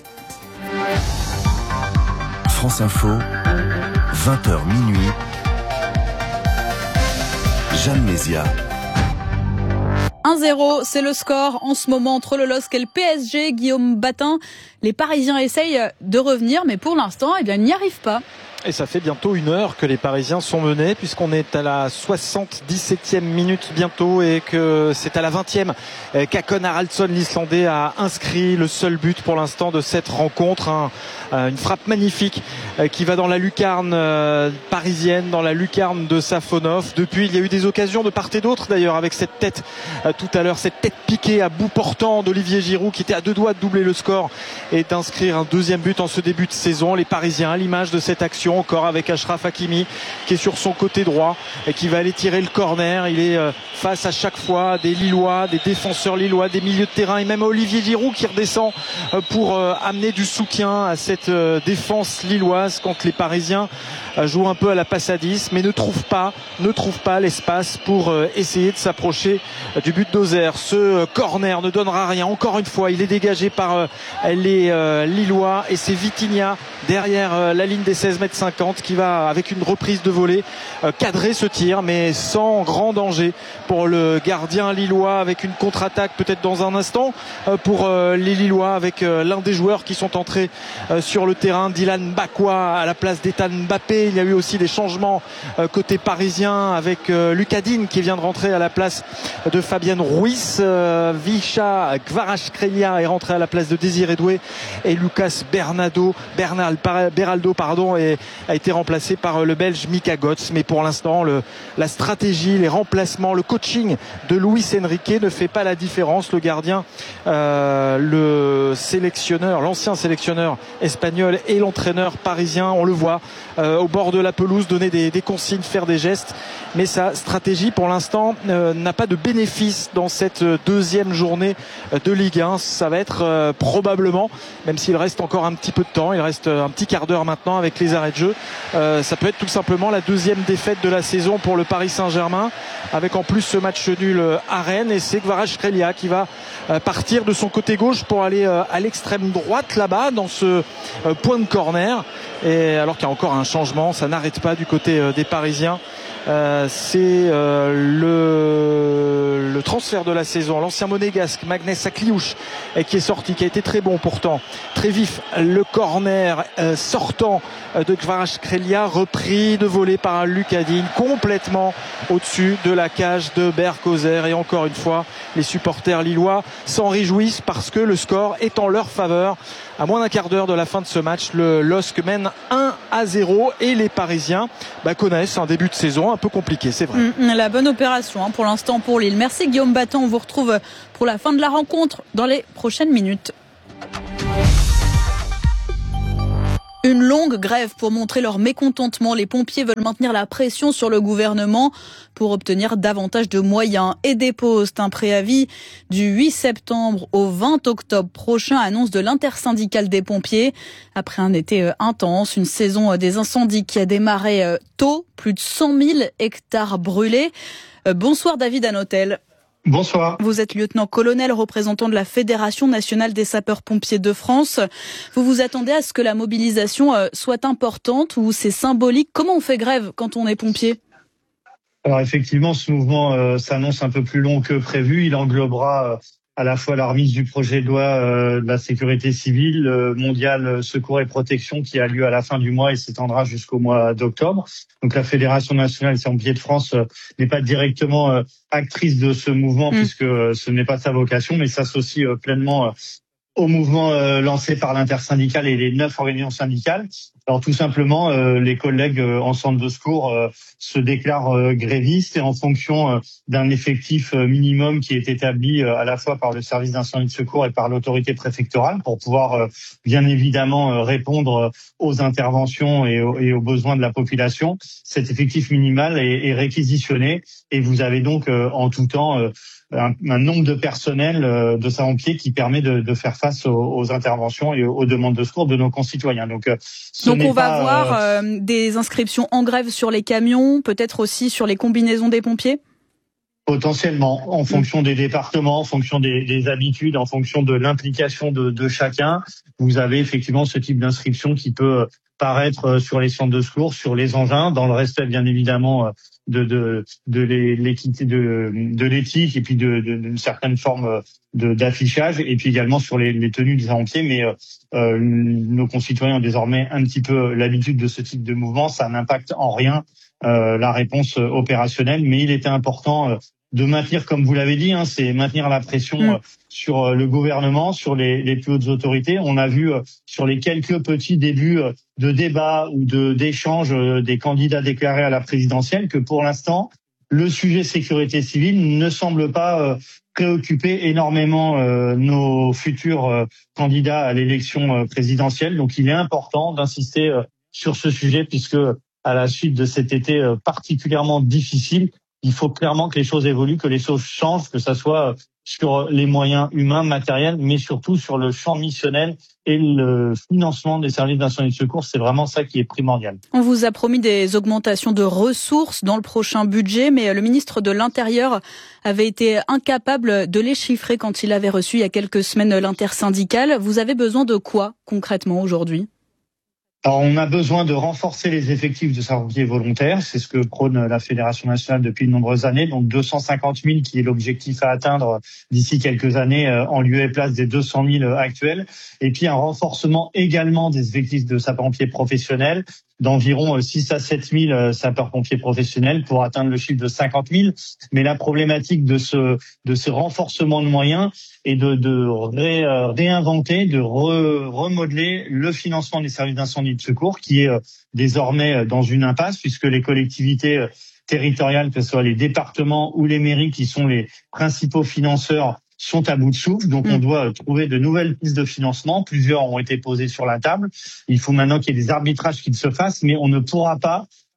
France Info, vingt heures minuit. Jeanne Mézia. un zéro, c'est le score en ce moment entre le L O S C et le P S G. Guillaume Batin, les Parisiens essayent de revenir, mais pour l'instant, eh bien, ils n'y arrivent pas. Et ça fait bientôt une heure que les Parisiens sont menés, puisqu'on est à la soixante-dix-septième minute bientôt et que c'est à la vingtième qu'Hakon Haraldsson, l'Islandais, a inscrit le seul but pour l'instant de cette rencontre. Un, une frappe magnifique qui va dans la lucarne parisienne, dans la lucarne de Safonov. Depuis, il y a eu des occasions de part et d'autre d'ailleurs, avec cette tête tout à l'heure, cette tête piquée à bout portant d'Olivier Giroud qui était à deux doigts de doubler le score et d'inscrire un deuxième but en ce début de saison. Les Parisiens à l'image de cette action, encore avec Achraf Hakimi qui est sur son côté droit et qui va aller tirer le corner. Il est face à chaque fois des Lillois, des défenseurs lillois, des milieux de terrain et même Olivier Giroud qui redescend pour amener du soutien à cette défense lilloise quand les Parisiens jouent un peu à la passe à dix mais ne trouvent pas, ne trouvent pas l'espace pour essayer de s'approcher du but d'Auxerre. Ce corner ne donnera rien. Encore une fois, il est dégagé par les Lillois et c'est Vitinha derrière la ligne des seize mètres cinquante qui va, avec une reprise de volée, cadrer ce tir, mais sans grand danger pour le gardien lillois, avec une contre-attaque peut-être dans un instant pour les Lillois, avec l'un des joueurs qui sont entrés sur le terrain, Dylan Bakwa à la place d'Ethan Mbappé. Il y a eu aussi des changements côté parisien avec Lucas Digne qui vient de rentrer à la place de Fabian Ruiz. Visha Kvaratskhelia est rentré à la place de Désiré Doué et Lucas Bernardo, Bernal, Beraldo pardon, est, a été remplacé par le Belge Mika Götze. Mais pour l'instant, le, la stratégie, les remplacements, le coaching de Luis Enrique ne fait pas la différence. Le gardien, euh, le sélectionneur, l'ancien sélectionneur espagnol et l'entraîneur parisien, on le voit euh, au bord de la pelouse donner des, des consignes, faire des gestes. Mais sa stratégie, pour l'instant, euh, n'a pas de bénéfice dans cette deuxième journée de Ligue un. Ça va être euh, probablement, même s'il reste encore un petit peu de temps, il reste un petit quart d'heure maintenant avec les arrêts de jeu, euh, ça peut être tout simplement la deuxième défaite de la saison pour le Paris Saint-Germain, avec en plus ce match nul à Rennes, et c'est Kvaratskhelia qui va partir de son côté gauche pour aller à l'extrême droite là-bas dans ce point de corner. Et alors qu'il y a encore un changement, ça n'arrête pas du côté des Parisiens. Euh, c'est euh, le, le transfert de la saison, l'ancien monégasque Magnès Akliouche euh, qui est sorti, qui a été très bon pourtant, très vif. Le corner euh, sortant euh, de Kvaratskhelia, repris de volée par Lucas Digne, complètement au-dessus de la cage de Berkozer. Et encore une fois, les supporters lillois s'en réjouissent parce que le score est en leur faveur. À moins d'un quart d'heure de la fin de ce match, le L O S C mène un à zéro et les Parisiens bah, connaissent un début de saison un peu compliqué, c'est vrai. Mmh, la bonne opération hein, pour l'instant pour Lille. Merci Guillaume Battant, on vous retrouve pour la fin de la rencontre dans les prochaines minutes. Une longue grève pour montrer leur mécontentement. Les pompiers veulent maintenir la pression sur le gouvernement pour obtenir davantage de moyens et déposent un préavis du huit septembre au vingt octobre prochain, annonce de l'intersyndicale des pompiers. Après un été intense, une saison des incendies qui a démarré tôt, plus de cent mille hectares brûlés. Bonsoir David Hanotel. Bonsoir. Vous êtes lieutenant-colonel, représentant de la Fédération nationale des sapeurs-pompiers de France. Vous vous attendez à ce que la mobilisation soit importante ou c'est symbolique? Comment on fait grève quand on est pompier? Alors effectivement, ce mouvement euh, s'annonce un peu plus long que prévu. Il englobera euh, à la fois la remise du projet de loi euh, de la sécurité civile, euh, mondial secours et protection qui a lieu à la fin du mois et s'étendra jusqu'au mois d'octobre. Donc la Fédération nationale des sapeurs-pompiers de France euh, n'est pas directement euh, actrice de ce mouvement mmh. puisque euh, ce n'est pas sa vocation, mais s'associe euh, pleinement euh, au mouvement euh, lancé par l'intersyndicale et les neuf organisations syndicales. Alors tout simplement, euh, les collègues euh, en centre de secours euh, se déclarent euh, grévistes et en fonction euh, d'un effectif euh, minimum qui est établi euh, à la fois par le service d'incendie de secours et par l'autorité préfectorale pour pouvoir euh, bien évidemment euh, répondre aux interventions et aux, et aux besoins de la population. Cet effectif minimal est, est réquisitionné et vous avez donc euh, en tout temps euh, Un, un nombre de personnel euh, de sapeurs-pompiers qui permet de, de faire face aux, aux interventions et aux, aux demandes de secours de nos concitoyens. Donc, euh, ce Donc on va pas, voir euh, euh, des inscriptions en grève sur les camions, peut-être aussi sur les combinaisons des pompiers? Potentiellement, en fonction des départements, en fonction des, des habitudes, en fonction de l'implication de, de chacun, vous avez effectivement ce type d'inscription qui peut paraître sur les centres de secours, sur les engins, dans le respect bien évidemment de de de l'équité de de l'éthique et puis de d'une certaine forme de d'affichage et puis également sur les, les tenues des sapeurs-pompiers. Mais euh, nos concitoyens ont désormais un petit peu l'habitude de ce type de mouvement. Ça n'impacte en rien euh, la réponse opérationnelle, mais il était important euh, de maintenir, comme vous l'avez dit, hein, c'est maintenir la pression mmh. sur le gouvernement, sur les, les plus hautes autorités. On a vu euh, sur les quelques petits débuts euh, de débat ou de d'échanges euh, des candidats déclarés à la présidentielle que pour l'instant, le sujet sécurité civile ne semble pas euh, préoccuper énormément euh, nos futurs euh, candidats à l'élection euh, présidentielle. Donc il est important d'insister euh, sur ce sujet puisque à la suite de cet été euh, particulièrement difficile, il faut clairement que les choses évoluent, que les choses changent, que ça soit sur les moyens humains, matériels, mais surtout sur le champ missionnel et le financement des services d'incendie de secours. C'est vraiment ça qui est primordial. On vous a promis des augmentations de ressources dans le prochain budget, mais le ministre de l'Intérieur avait été incapable de les chiffrer quand il avait reçu il y a quelques semaines l'intersyndicale. Vous avez besoin de quoi concrètement aujourd'hui ? Alors, on a besoin de renforcer les effectifs de sapeurs-pompiers volontaires. C'est ce que prône la Fédération nationale depuis de nombreuses années. Donc, deux cent cinquante mille qui est l'objectif à atteindre d'ici quelques années en lieu et place des deux cent mille actuels. Et puis, un renforcement également des effectifs de sapeurs-pompiers professionnels d'environ six à sept mille sapeurs-pompiers professionnels pour atteindre le chiffre de cinquante mille. Mais la problématique de ce, de ce renforcement de moyens est de, de ré, réinventer, de re, remodeler le financement des services d'incendie de secours qui est désormais dans une impasse puisque les collectivités territoriales, que ce soit les départements ou les mairies qui sont les principaux financeurs, sont à bout de souffle. Donc, on doit trouver de nouvelles pistes de financement. Plusieurs ont été posées sur la table. Il faut maintenant qu'il y ait des arbitrages qui se fassent, mais on ne pourra pas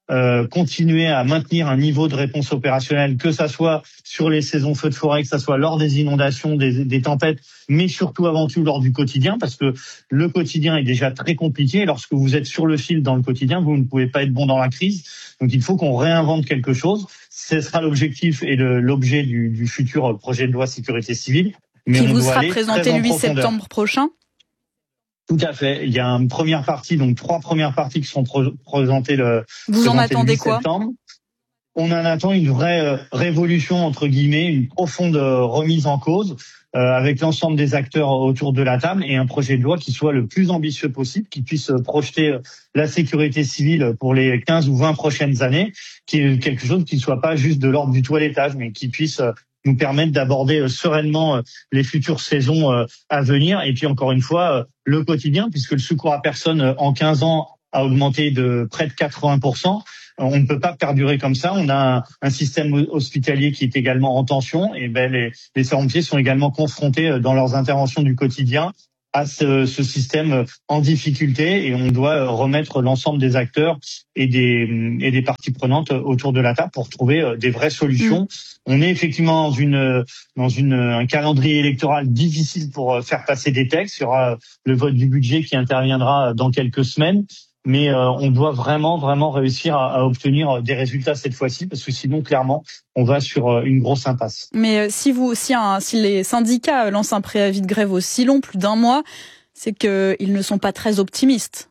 euh, continuer à maintenir un niveau de réponse opérationnelle, que ça soit sur les saisons feux de forêt, que ça soit lors des inondations, des, des tempêtes, mais surtout avant tout lors du quotidien, parce que le quotidien est déjà très compliqué. Lorsque vous êtes sur le fil dans le quotidien, vous ne pouvez pas être bon dans la crise. Donc il faut qu'on réinvente quelque chose. Ce sera l'objectif et le, l'objet du, du futur projet de loi sécurité civile. Mais qui vous sera présenté le huit septembre prochain. Tout à fait. Il y a une première partie, donc trois premières parties qui sont pro- présentées le. Vous en attendez quoi ? Septembre. On en attend une vraie euh, révolution entre guillemets, une profonde euh, remise en cause euh, avec l'ensemble des acteurs autour de la table et un projet de loi qui soit le plus ambitieux possible, qui puisse euh, projeter euh, la sécurité civile pour les quinze ou vingt prochaines années, qui est quelque chose qui ne soit pas juste de l'ordre du toilettage, mais qui puisse euh, nous permettre d'aborder sereinement les futures saisons à venir. Et puis encore une fois, le quotidien, puisque le secours à personne en quinze ans a augmenté de près de quatre-vingts pour cent. On ne peut pas perdurer comme ça. On a un, un système hospitalier qui est également en tension. Et ben les, les sapeurs-pompiers sont également confrontés dans leurs interventions du quotidien à ce, ce système en difficulté, et on doit remettre l'ensemble des acteurs et des, et des parties prenantes autour de la table pour trouver des vraies solutions. Mmh. On est effectivement dans une dans une un calendrier électoral difficile pour faire passer des textes. Il y aura le vote du budget qui interviendra dans quelques semaines. Mais euh, on doit vraiment, vraiment réussir à, à obtenir des résultats cette fois-ci, parce que sinon, clairement, on va sur une grosse impasse. Mais euh, si vous, si, un, si les syndicats lancent un préavis de grève aussi long, plus d'un mois, c'est qu'ils ne sont pas très optimistes.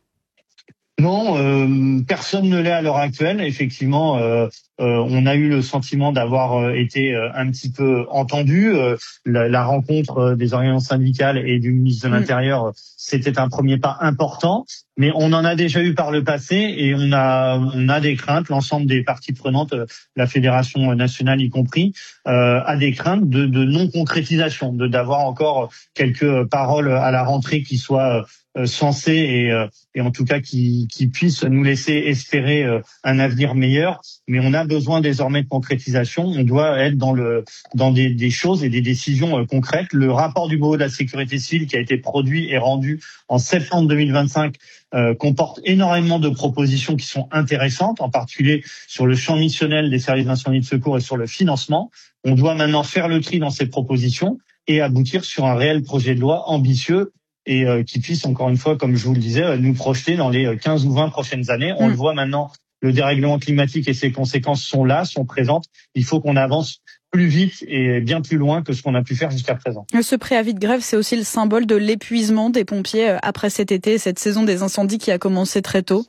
Non, euh, personne ne l'est à l'heure actuelle. Effectivement, euh, euh, on a eu le sentiment d'avoir été un petit peu entendu. Euh, la, la rencontre des organisations syndicales et du ministre de l'Intérieur, mmh. c'était un premier pas important. Mais on en a déjà eu par le passé et on a on a des craintes. L'ensemble des parties prenantes, la Fédération nationale y compris, euh, a des craintes de, de non concrétisation, de d'avoir encore quelques paroles à la rentrée qui soient euh, sensées et, euh, et en tout cas qui qui puissent nous laisser espérer euh, un avenir meilleur. Mais on a besoin désormais de concrétisation. On doit être dans le dans des, des choses et des décisions euh, concrètes. Le rapport du Bureau de la sécurité civile qui a été produit et rendu en septembre deux mille vingt-cinq Euh, comporte énormément de propositions qui sont intéressantes, en particulier sur le champ missionnel des services d'incendie de secours et sur le financement. On doit maintenant faire le tri dans ces propositions et aboutir sur un réel projet de loi ambitieux et euh, qui puisse, encore une fois, comme je vous le disais, nous projeter dans les quinze ou vingt prochaines années. On mmh. le voit maintenant, le dérèglement climatique et ses conséquences sont là, sont présentes. Il faut qu'on avance plus vite et bien plus loin que ce qu'on a pu faire jusqu'à présent. Ce préavis de grève, c'est aussi le symbole de l'épuisement des pompiers après cet été, cette saison des incendies qui a commencé très tôt.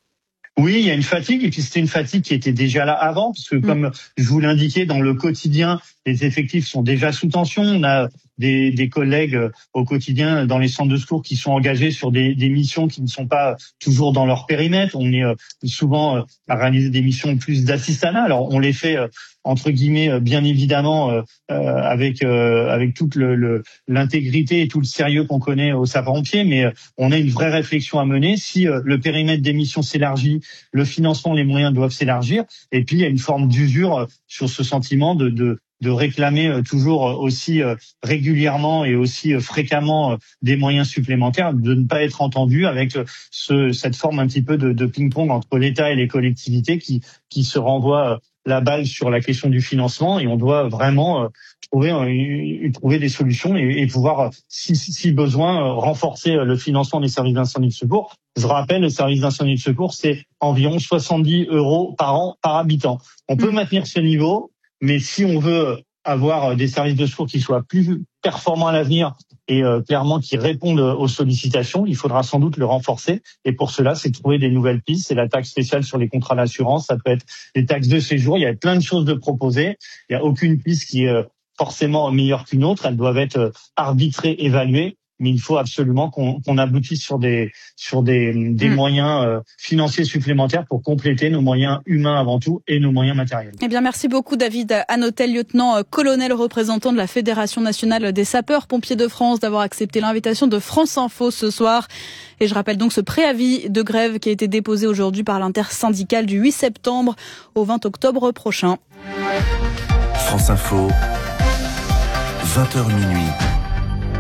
Oui, il y a une fatigue, et puis c'était une fatigue qui était déjà là avant, parce que comme mmh. je vous l'indiquais, dans le quotidien, les effectifs sont déjà sous tension. On a des, des collègues au quotidien dans les centres de secours qui sont engagés sur des, des missions qui ne sont pas toujours dans leur périmètre. On est souvent à réaliser des missions plus d'assistanat. Alors on les fait entre guillemets bien évidemment euh, avec euh, avec toute le, le, l'intégrité et tout le sérieux qu'on connaît aux sapeurs-pompiers, mais on a une vraie réflexion à mener. Si euh, le périmètre des missions s'élargit, le financement, les moyens doivent s'élargir. Et puis il y a une forme d'usure sur ce sentiment de, de de réclamer toujours aussi régulièrement et aussi fréquemment des moyens supplémentaires, de ne pas être entendu avec ce, cette forme un petit peu de, de ping-pong entre l'État et les collectivités qui, qui se renvoient la balle sur la question du financement, et on doit vraiment trouver, trouver des solutions et, et pouvoir, si, si besoin, renforcer le financement des services d'incendie de secours. Je rappelle, le service d'incendie de secours, c'est environ soixante-dix euros par an par habitant. On peut maintenir ce niveau, mais si on veut avoir des services de secours qui soient plus performants à l'avenir et euh, clairement qui répondent aux sollicitations, il faudra sans doute le renforcer. Et pour cela, c'est trouver des nouvelles pistes. C'est la taxe spéciale sur les contrats d'assurance, ça peut être les taxes de séjour. Il y a plein de choses de proposer. Il n'y a aucune piste qui est euh, forcément meilleure qu'une autre. Elles doivent être euh, arbitrées, évaluées. Mais il faut absolument qu'on, qu'on aboutisse sur des sur des, des mmh. moyens euh, financiers supplémentaires pour compléter nos moyens humains avant tout et nos moyens matériels. Eh bien, merci beaucoup David Hanotel, lieutenant-colonel représentant de la Fédération nationale des sapeurs-pompiers de France, d'avoir accepté l'invitation de France Info ce soir. Et je rappelle donc ce préavis de grève qui a été déposé aujourd'hui par l'intersyndicale du huit septembre au vingt octobre prochain. France Info, vingt heures minuit.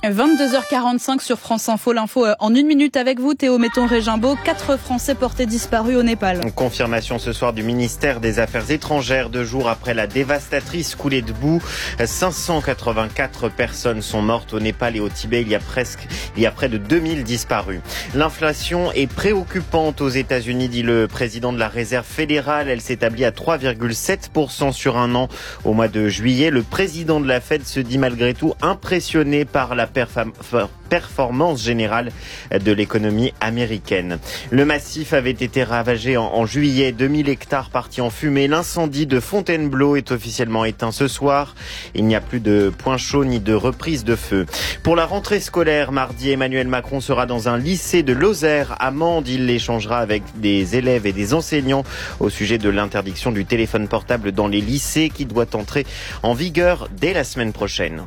vingt-deux heures quarante-cinq sur France Info. L'info en une minute avec vous, Théo Metton-Régimbaud. Quatre Français portés disparus au Népal. Confirmation ce soir du ministère des Affaires étrangères, deux jours après la dévastatrice coulée de boue. cinq cent quatre-vingt-quatre personnes sont mortes au Népal et au Tibet. Il y a presque, il y a près de deux mille disparus. L'inflation est préoccupante aux États-Unis, dit le président de la Réserve fédérale. Elle s'établit à trois virgule sept pour cent sur un an au mois de juillet. Le président de la Fed se dit malgré tout impressionné par la performance générale de l'économie américaine. Le massif avait été ravagé en, en juillet, deux mille hectares partis en fumée. L'incendie de Fontainebleau est officiellement éteint ce soir. Il n'y a plus de point chaud ni de reprise de feu. Pour la rentrée scolaire, mardi, Emmanuel Macron sera dans un lycée de Lozère à Mende. Il échangera avec des élèves et des enseignants au sujet de l'interdiction du téléphone portable dans les lycées qui doit entrer en vigueur dès la semaine prochaine.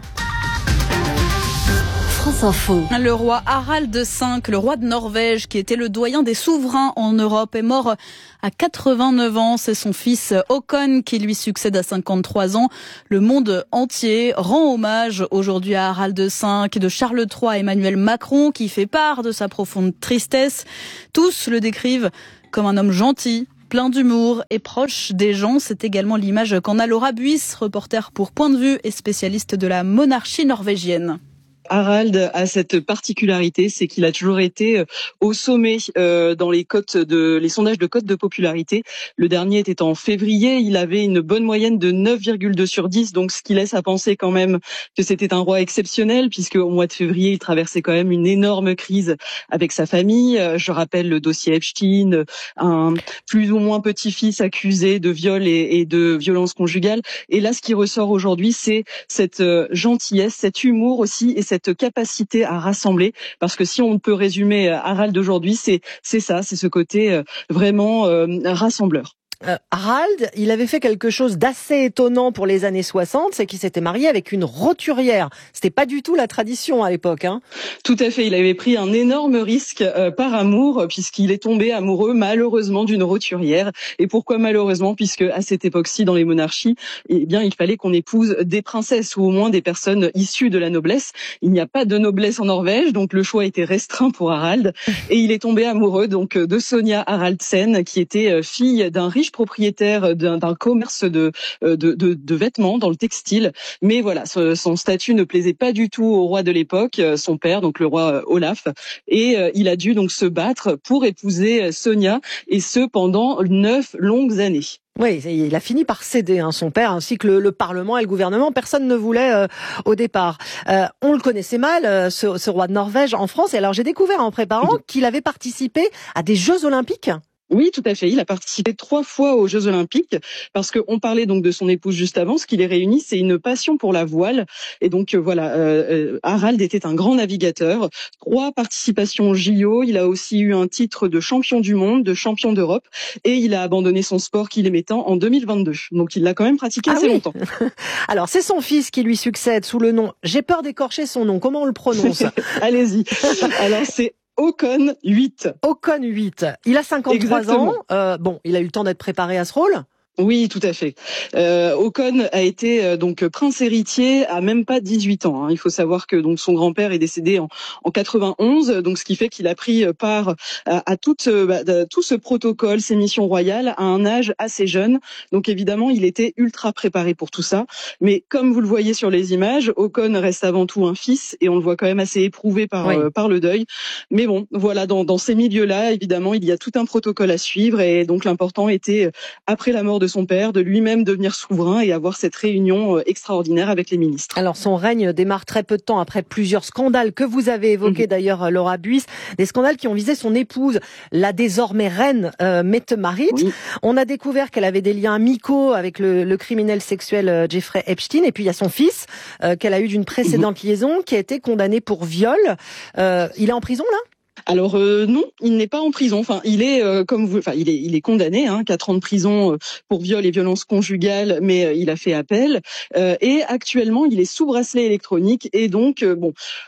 France Info. Le roi Harald cinq, le roi de Norvège, qui était le doyen des souverains en Europe, est mort à quatre-vingt-neuf ans. C'est son fils Håkon qui lui succède à cinquante-trois ans. Le monde entier rend hommage aujourd'hui à Harald cinq, de Charles trois à Emmanuel Macron, qui fait part de sa profonde tristesse. Tous le décrivent comme un homme gentil, plein d'humour et proche des gens. C'est également l'image qu'en a Laura Buis, reporter pour Point de Vue et spécialiste de la monarchie norvégienne. Harald a cette particularité, c'est qu'il a toujours été au sommet euh, dans les cotes de les sondages de cotes de popularité. Le dernier était en février, il avait une bonne moyenne de neuf virgule deux sur dix, donc ce qui laisse à penser quand même que c'était un roi exceptionnel, puisque au mois de février, il traversait quand même une énorme crise avec sa famille. Je rappelle le dossier Epstein, un plus ou moins petit-fils accusé de viol et, et de violence conjugale. Et là, ce qui ressort aujourd'hui, c'est cette gentillesse, cet humour aussi et cette cette capacité à rassembler, parce que si on peut résumer Harald d'aujourd'hui, c'est c'est ça, c'est ce côté vraiment euh, rassembleur. Euh, Harald, il avait fait quelque chose d'assez étonnant pour les années soixante, c'est qu'il s'était marié avec une roturière. C'était pas du tout la tradition à l'époque, hein. Tout à fait, il avait pris un énorme risque euh, par amour, puisqu'il est tombé amoureux malheureusement d'une roturière. Et pourquoi malheureusement? Puisque à cette époque-ci, dans les monarchies, eh bien, il fallait qu'on épouse des princesses ou au moins des personnes issues de la noblesse. Il n'y a pas de noblesse en Norvège, donc le choix était restreint pour Harald. Et il est tombé amoureux donc de Sonja Haraldsen, qui était fille d'un riche propriétaire d'un, d'un commerce de, de, de, de vêtements dans le textile. Mais voilà, ce, son statut ne plaisait pas du tout au roi de l'époque, son père, donc le roi Olaf. Et euh, il a dû donc se battre pour épouser Sonja, et ce pendant neuf longues années. Oui, il a fini par céder, hein, son père, ainsi que le, le Parlement et le gouvernement. Personne ne voulait euh, au départ. Euh, on le connaissait mal, euh, ce, ce roi de Norvège en France. Et alors j'ai découvert en préparant mmh. qu'il avait participé à des Jeux Olympiques. Oui, tout à fait. Il a participé trois fois aux Jeux Olympiques, parce qu'on parlait donc de son épouse juste avant. Ce qui les réunit, c'est une passion pour la voile. Et donc euh, voilà, euh, Harald était un grand navigateur. Trois participations aux J O. Il a aussi eu un titre de champion du monde, de champion d'Europe, et il a abandonné son sport qu'il aimait tant en deux mille vingt-deux. Donc il l'a quand même pratiqué ah assez oui. longtemps. Alors c'est son fils qui lui succède sous le nom. J'ai peur d'écorcher son nom. Comment on le prononce? Allez-y. Alors c'est Håkon huit. Håkon huit. Il a cinquante-trois Exactement. ans. Euh, bon, il a eu le temps d'être préparé à ce rôle. Oui, tout à fait. Euh, Håkon a été euh, donc prince héritier à même pas dix-huit ans. Hein. Il faut savoir que donc son grand-père est décédé en, en quatre-vingt-onze, donc ce qui fait qu'il a pris part à, à toute, bah, tout ce protocole, ces missions royales, à un âge assez jeune. Donc évidemment, il était ultra préparé pour tout ça. Mais comme vous le voyez sur les images, Håkon reste avant tout un fils, et on le voit quand même assez éprouvé par, oui. euh, par le deuil. Mais bon, voilà, dans, dans ces milieux-là, évidemment, il y a tout un protocole à suivre, et donc l'important était, après la mort de son père, de lui-même devenir souverain et avoir cette réunion extraordinaire avec les ministres. Alors son règne démarre très peu de temps après plusieurs scandales que vous avez évoqués, mmh. d'ailleurs Laura Buis, des scandales qui ont visé son épouse, la désormais reine euh, Mette-Marit. Oui. On a découvert qu'elle avait des liens amicaux avec le, le criminel sexuel euh, Jeffrey Epstein, et puis il y a son fils euh, qu'elle a eu d'une précédente mmh. liaison, qui a été condamné pour viol. Euh, il est en prison là ? Alors euh, non, il n'est pas en prison. Enfin, il est euh, comme vous, enfin il est il est condamné, hein, quatre ans de prison euh, pour viol et violence conjugale, mais euh, il a fait appel euh, et actuellement il est sous bracelet électronique, et donc euh, bon.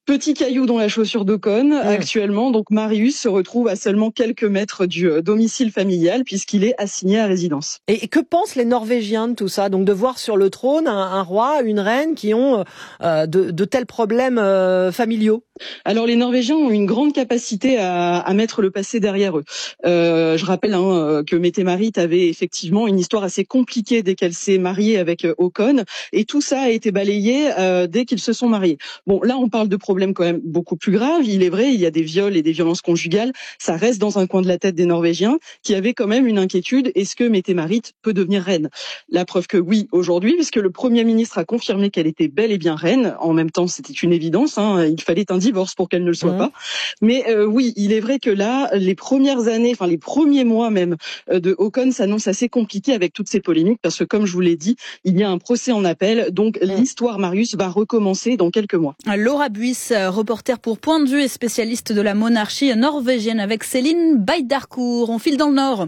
Petit caillou dans la chaussure d'Ocon, mmh. actuellement. Donc, Marius se retrouve à seulement quelques mètres du euh, domicile familial puisqu'il est assigné à résidence. Et que pensent les Norvégiens de tout ça? Donc, de voir sur le trône un, un roi, une reine qui ont euh, de, de tels problèmes euh, familiaux. Alors, les Norvégiens ont une grande capacité à, à mettre le passé derrière eux. Euh, je rappelle hein, que Mette-Marit avait effectivement une histoire assez compliquée dès qu'elle s'est mariée avec Håkon, et tout ça a été balayé euh, dès qu'ils se sont mariés. Bon, là, on parle de problèmes quand même beaucoup plus graves. Il est vrai, il y a des viols et des violences conjugales. Ça reste dans un coin de la tête des Norvégiens qui avaient quand même une inquiétude. Est-ce que Mette-Marit peut devenir reine? La preuve que oui, aujourd'hui, puisque le Premier ministre a confirmé qu'elle était bel et bien reine. En même temps, c'était une évidence. Hein, il fallait un divorce pour qu'elle ne le soit mmh. pas. Mais euh, oui, il est vrai que là, les premières années, enfin les premiers mois même euh, de Håkon s'annoncent assez compliqués avec toutes ces polémiques parce que, comme je vous l'ai dit, il y a un procès en appel. Donc mmh. l'histoire Marius va recommencer dans quelques mois. Laura Buis, reporter pour Point de Vue et spécialiste de la monarchie norvégienne avec Céline Beidarcourt. On file dans le nord.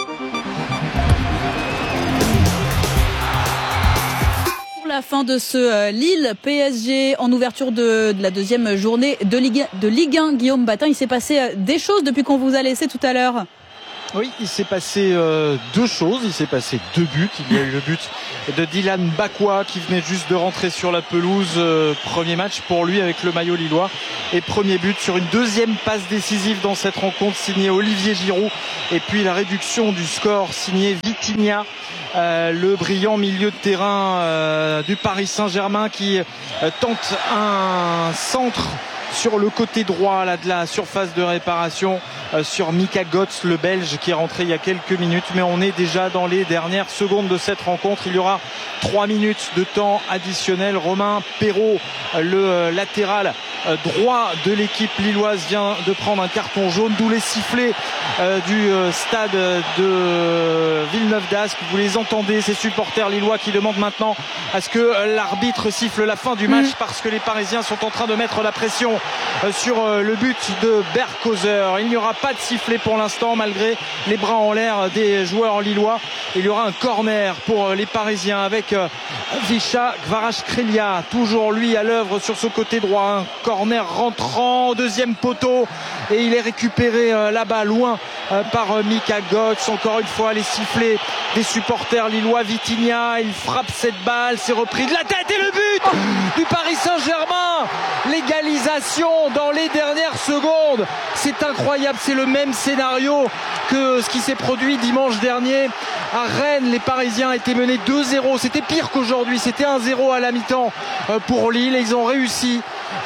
La fin de ce euh, Lille P S G en ouverture de, de la deuxième journée de Ligue, de Ligue un. Guillaume Batin, il s'est passé euh, des choses depuis qu'on vous a laissé tout à l'heure. Oui, il s'est passé euh, deux choses. Il s'est passé deux buts. Il y a eu le but de Dylan Bakwa qui venait juste de rentrer sur la pelouse. Euh, premier match pour lui avec le maillot lillois. Et premier but sur une deuxième passe décisive dans cette rencontre signée Olivier Giroud. Et puis la réduction du score signée Vitinha. Euh, le brillant milieu de terrain euh, du Paris Saint-Germain qui euh, tente un centre sur le côté droit là, de la surface de réparation euh, sur Mika Götze, le Belge qui est rentré il y a quelques minutes. Mais on est déjà dans les dernières secondes de cette rencontre. Il y aura trois minutes de temps additionnel. Romain Perrault, le euh, latéral euh, droit de l'équipe lilloise, vient de prendre un carton jaune, d'où les sifflets euh, du euh, stade de Villeneuve d'Ascq. Vous les entendez, ces supporters lillois qui demandent maintenant à ce que l'arbitre siffle la fin du match mmh. parce que les Parisiens sont en train de mettre la pression sur le but de Berghauser. Il n'y aura pas de sifflet pour l'instant malgré les bras en l'air des joueurs lillois. Il y aura un corner pour les Parisiens avec Visha Kvaratskhelia, toujours lui à l'œuvre sur ce côté droit. Un corner rentrant, deuxième poteau, et il est récupéré là-bas loin par Mika Götze. Encore une fois les sifflets des supporters lillois. Vitinha, il frappe cette balle, c'est repris de la tête et le but du Paris Saint-Germain. L'égalisation dans les dernières secondes. C'est incroyable, c'est le même scénario que ce qui s'est produit dimanche dernier à Rennes. Les Parisiens étaient menés deux zéro. C'était pire qu'aujourd'hui, c'était un zéro à la mi-temps pour Lille. Et ils ont réussi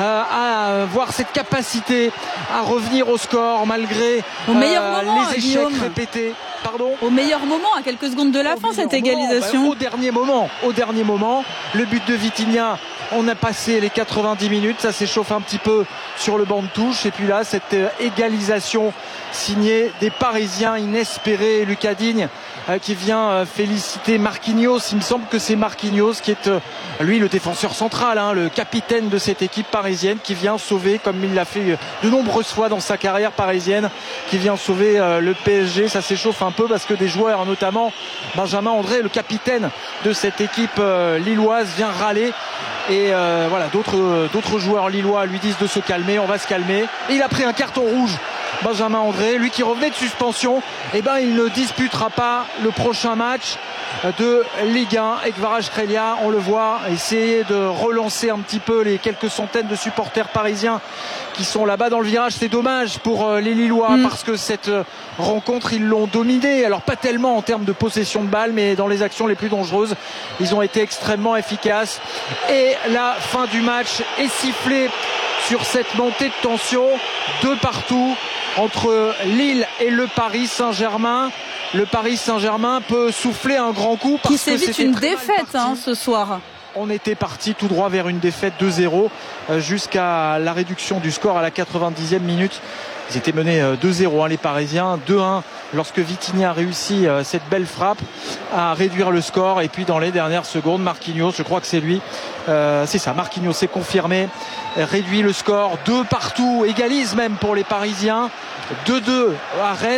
à avoir cette capacité à revenir au score malgré au meilleur euh, moment, les échecs Guillaume. répétés. Pardon ? Au meilleur moment, à quelques secondes de la au fin, cette moment, égalisation. Bah, au dernier moment, au dernier moment, le but de Vitinha. On a passé les quatre-vingt-dix minutes, ça s'échauffe un petit peu sur le banc de touche. Et puis là, cette égalisation signée des Parisiens, inespérée. Lucas Digne qui vient féliciter Marquinhos. Il me semble que c'est Marquinhos qui est, lui, le défenseur central, hein, le capitaine de cette équipe parisienne, qui vient sauver, comme il l'a fait de nombreuses fois dans sa carrière parisienne, qui vient sauver le P S G. Ça s'échauffe un peu parce que des joueurs, notamment Benjamin André, le capitaine de cette équipe lilloise, vient râler. Et euh, voilà, d'autres d'autres joueurs lillois lui disent de se calmer, on va se calmer. Et il a pris un carton rouge, Benjamin André, lui qui revenait de suspension. Et ben il ne disputera pas le prochain match de Ligue un. Et Kvaratskhelia, on le voit, essayer de relancer un petit peu les quelques centaines de supporters parisiens qui sont là-bas dans le virage. C'est dommage pour les Lillois mmh. parce que cette rencontre, ils l'ont dominée. Alors pas tellement en termes de possession de balle, mais dans les actions les plus dangereuses, ils ont été extrêmement efficaces. Et la fin du match est sifflée sur cette montée de tension de partout entre Lille et le Paris Saint-Germain. Le Paris Saint-Germain peut souffler un grand coup parce qui s'évite une défaite hein, ce soir. On était parti tout droit vers une défaite deux zéro jusqu'à la réduction du score à la quatre-vingt-dixième minute. Ils étaient menés deux zéro hein, les Parisiens, deux un lorsque Vitinha a réussi cette belle frappe à réduire le score. Et puis dans les dernières secondes, Marquinhos, je crois que c'est lui, euh, c'est ça, Marquinhos s'est confirmé, réduit le score, deux partout, égalise même pour les Parisiens, deux deux à Rennes.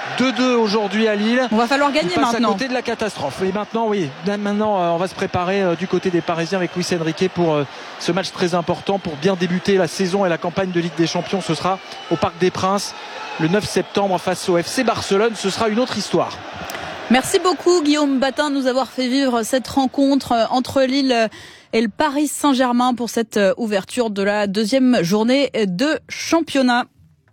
deux deux aujourd'hui à Lille. On va falloir gagner on passe maintenant. à côté de la catastrophe. Et maintenant, oui, maintenant, on va se préparer du côté des Parisiens avec Luis Enrique pour ce match très important pour bien débuter la saison et la campagne de Ligue des Champions. Ce sera au Parc des Princes le neuf septembre face au F C Barcelone. Ce sera une autre histoire. Merci beaucoup Guillaume Batin de nous avoir fait vivre cette rencontre entre Lille et le Paris Saint-Germain pour cette ouverture de la deuxième journée de championnat.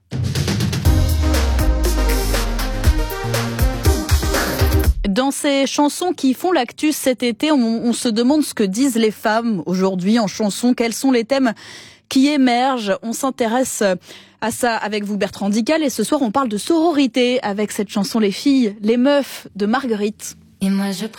Dans ces chansons qui font l'actu cet été, on, on se demande ce que disent les femmes aujourd'hui en chanson, quels sont les thèmes qui émergent. On s'intéresse à ça avec vous Bertrand Dical et ce soir on parle de sororité avec cette chanson Les filles, les meufs de Marguerite. Et moi je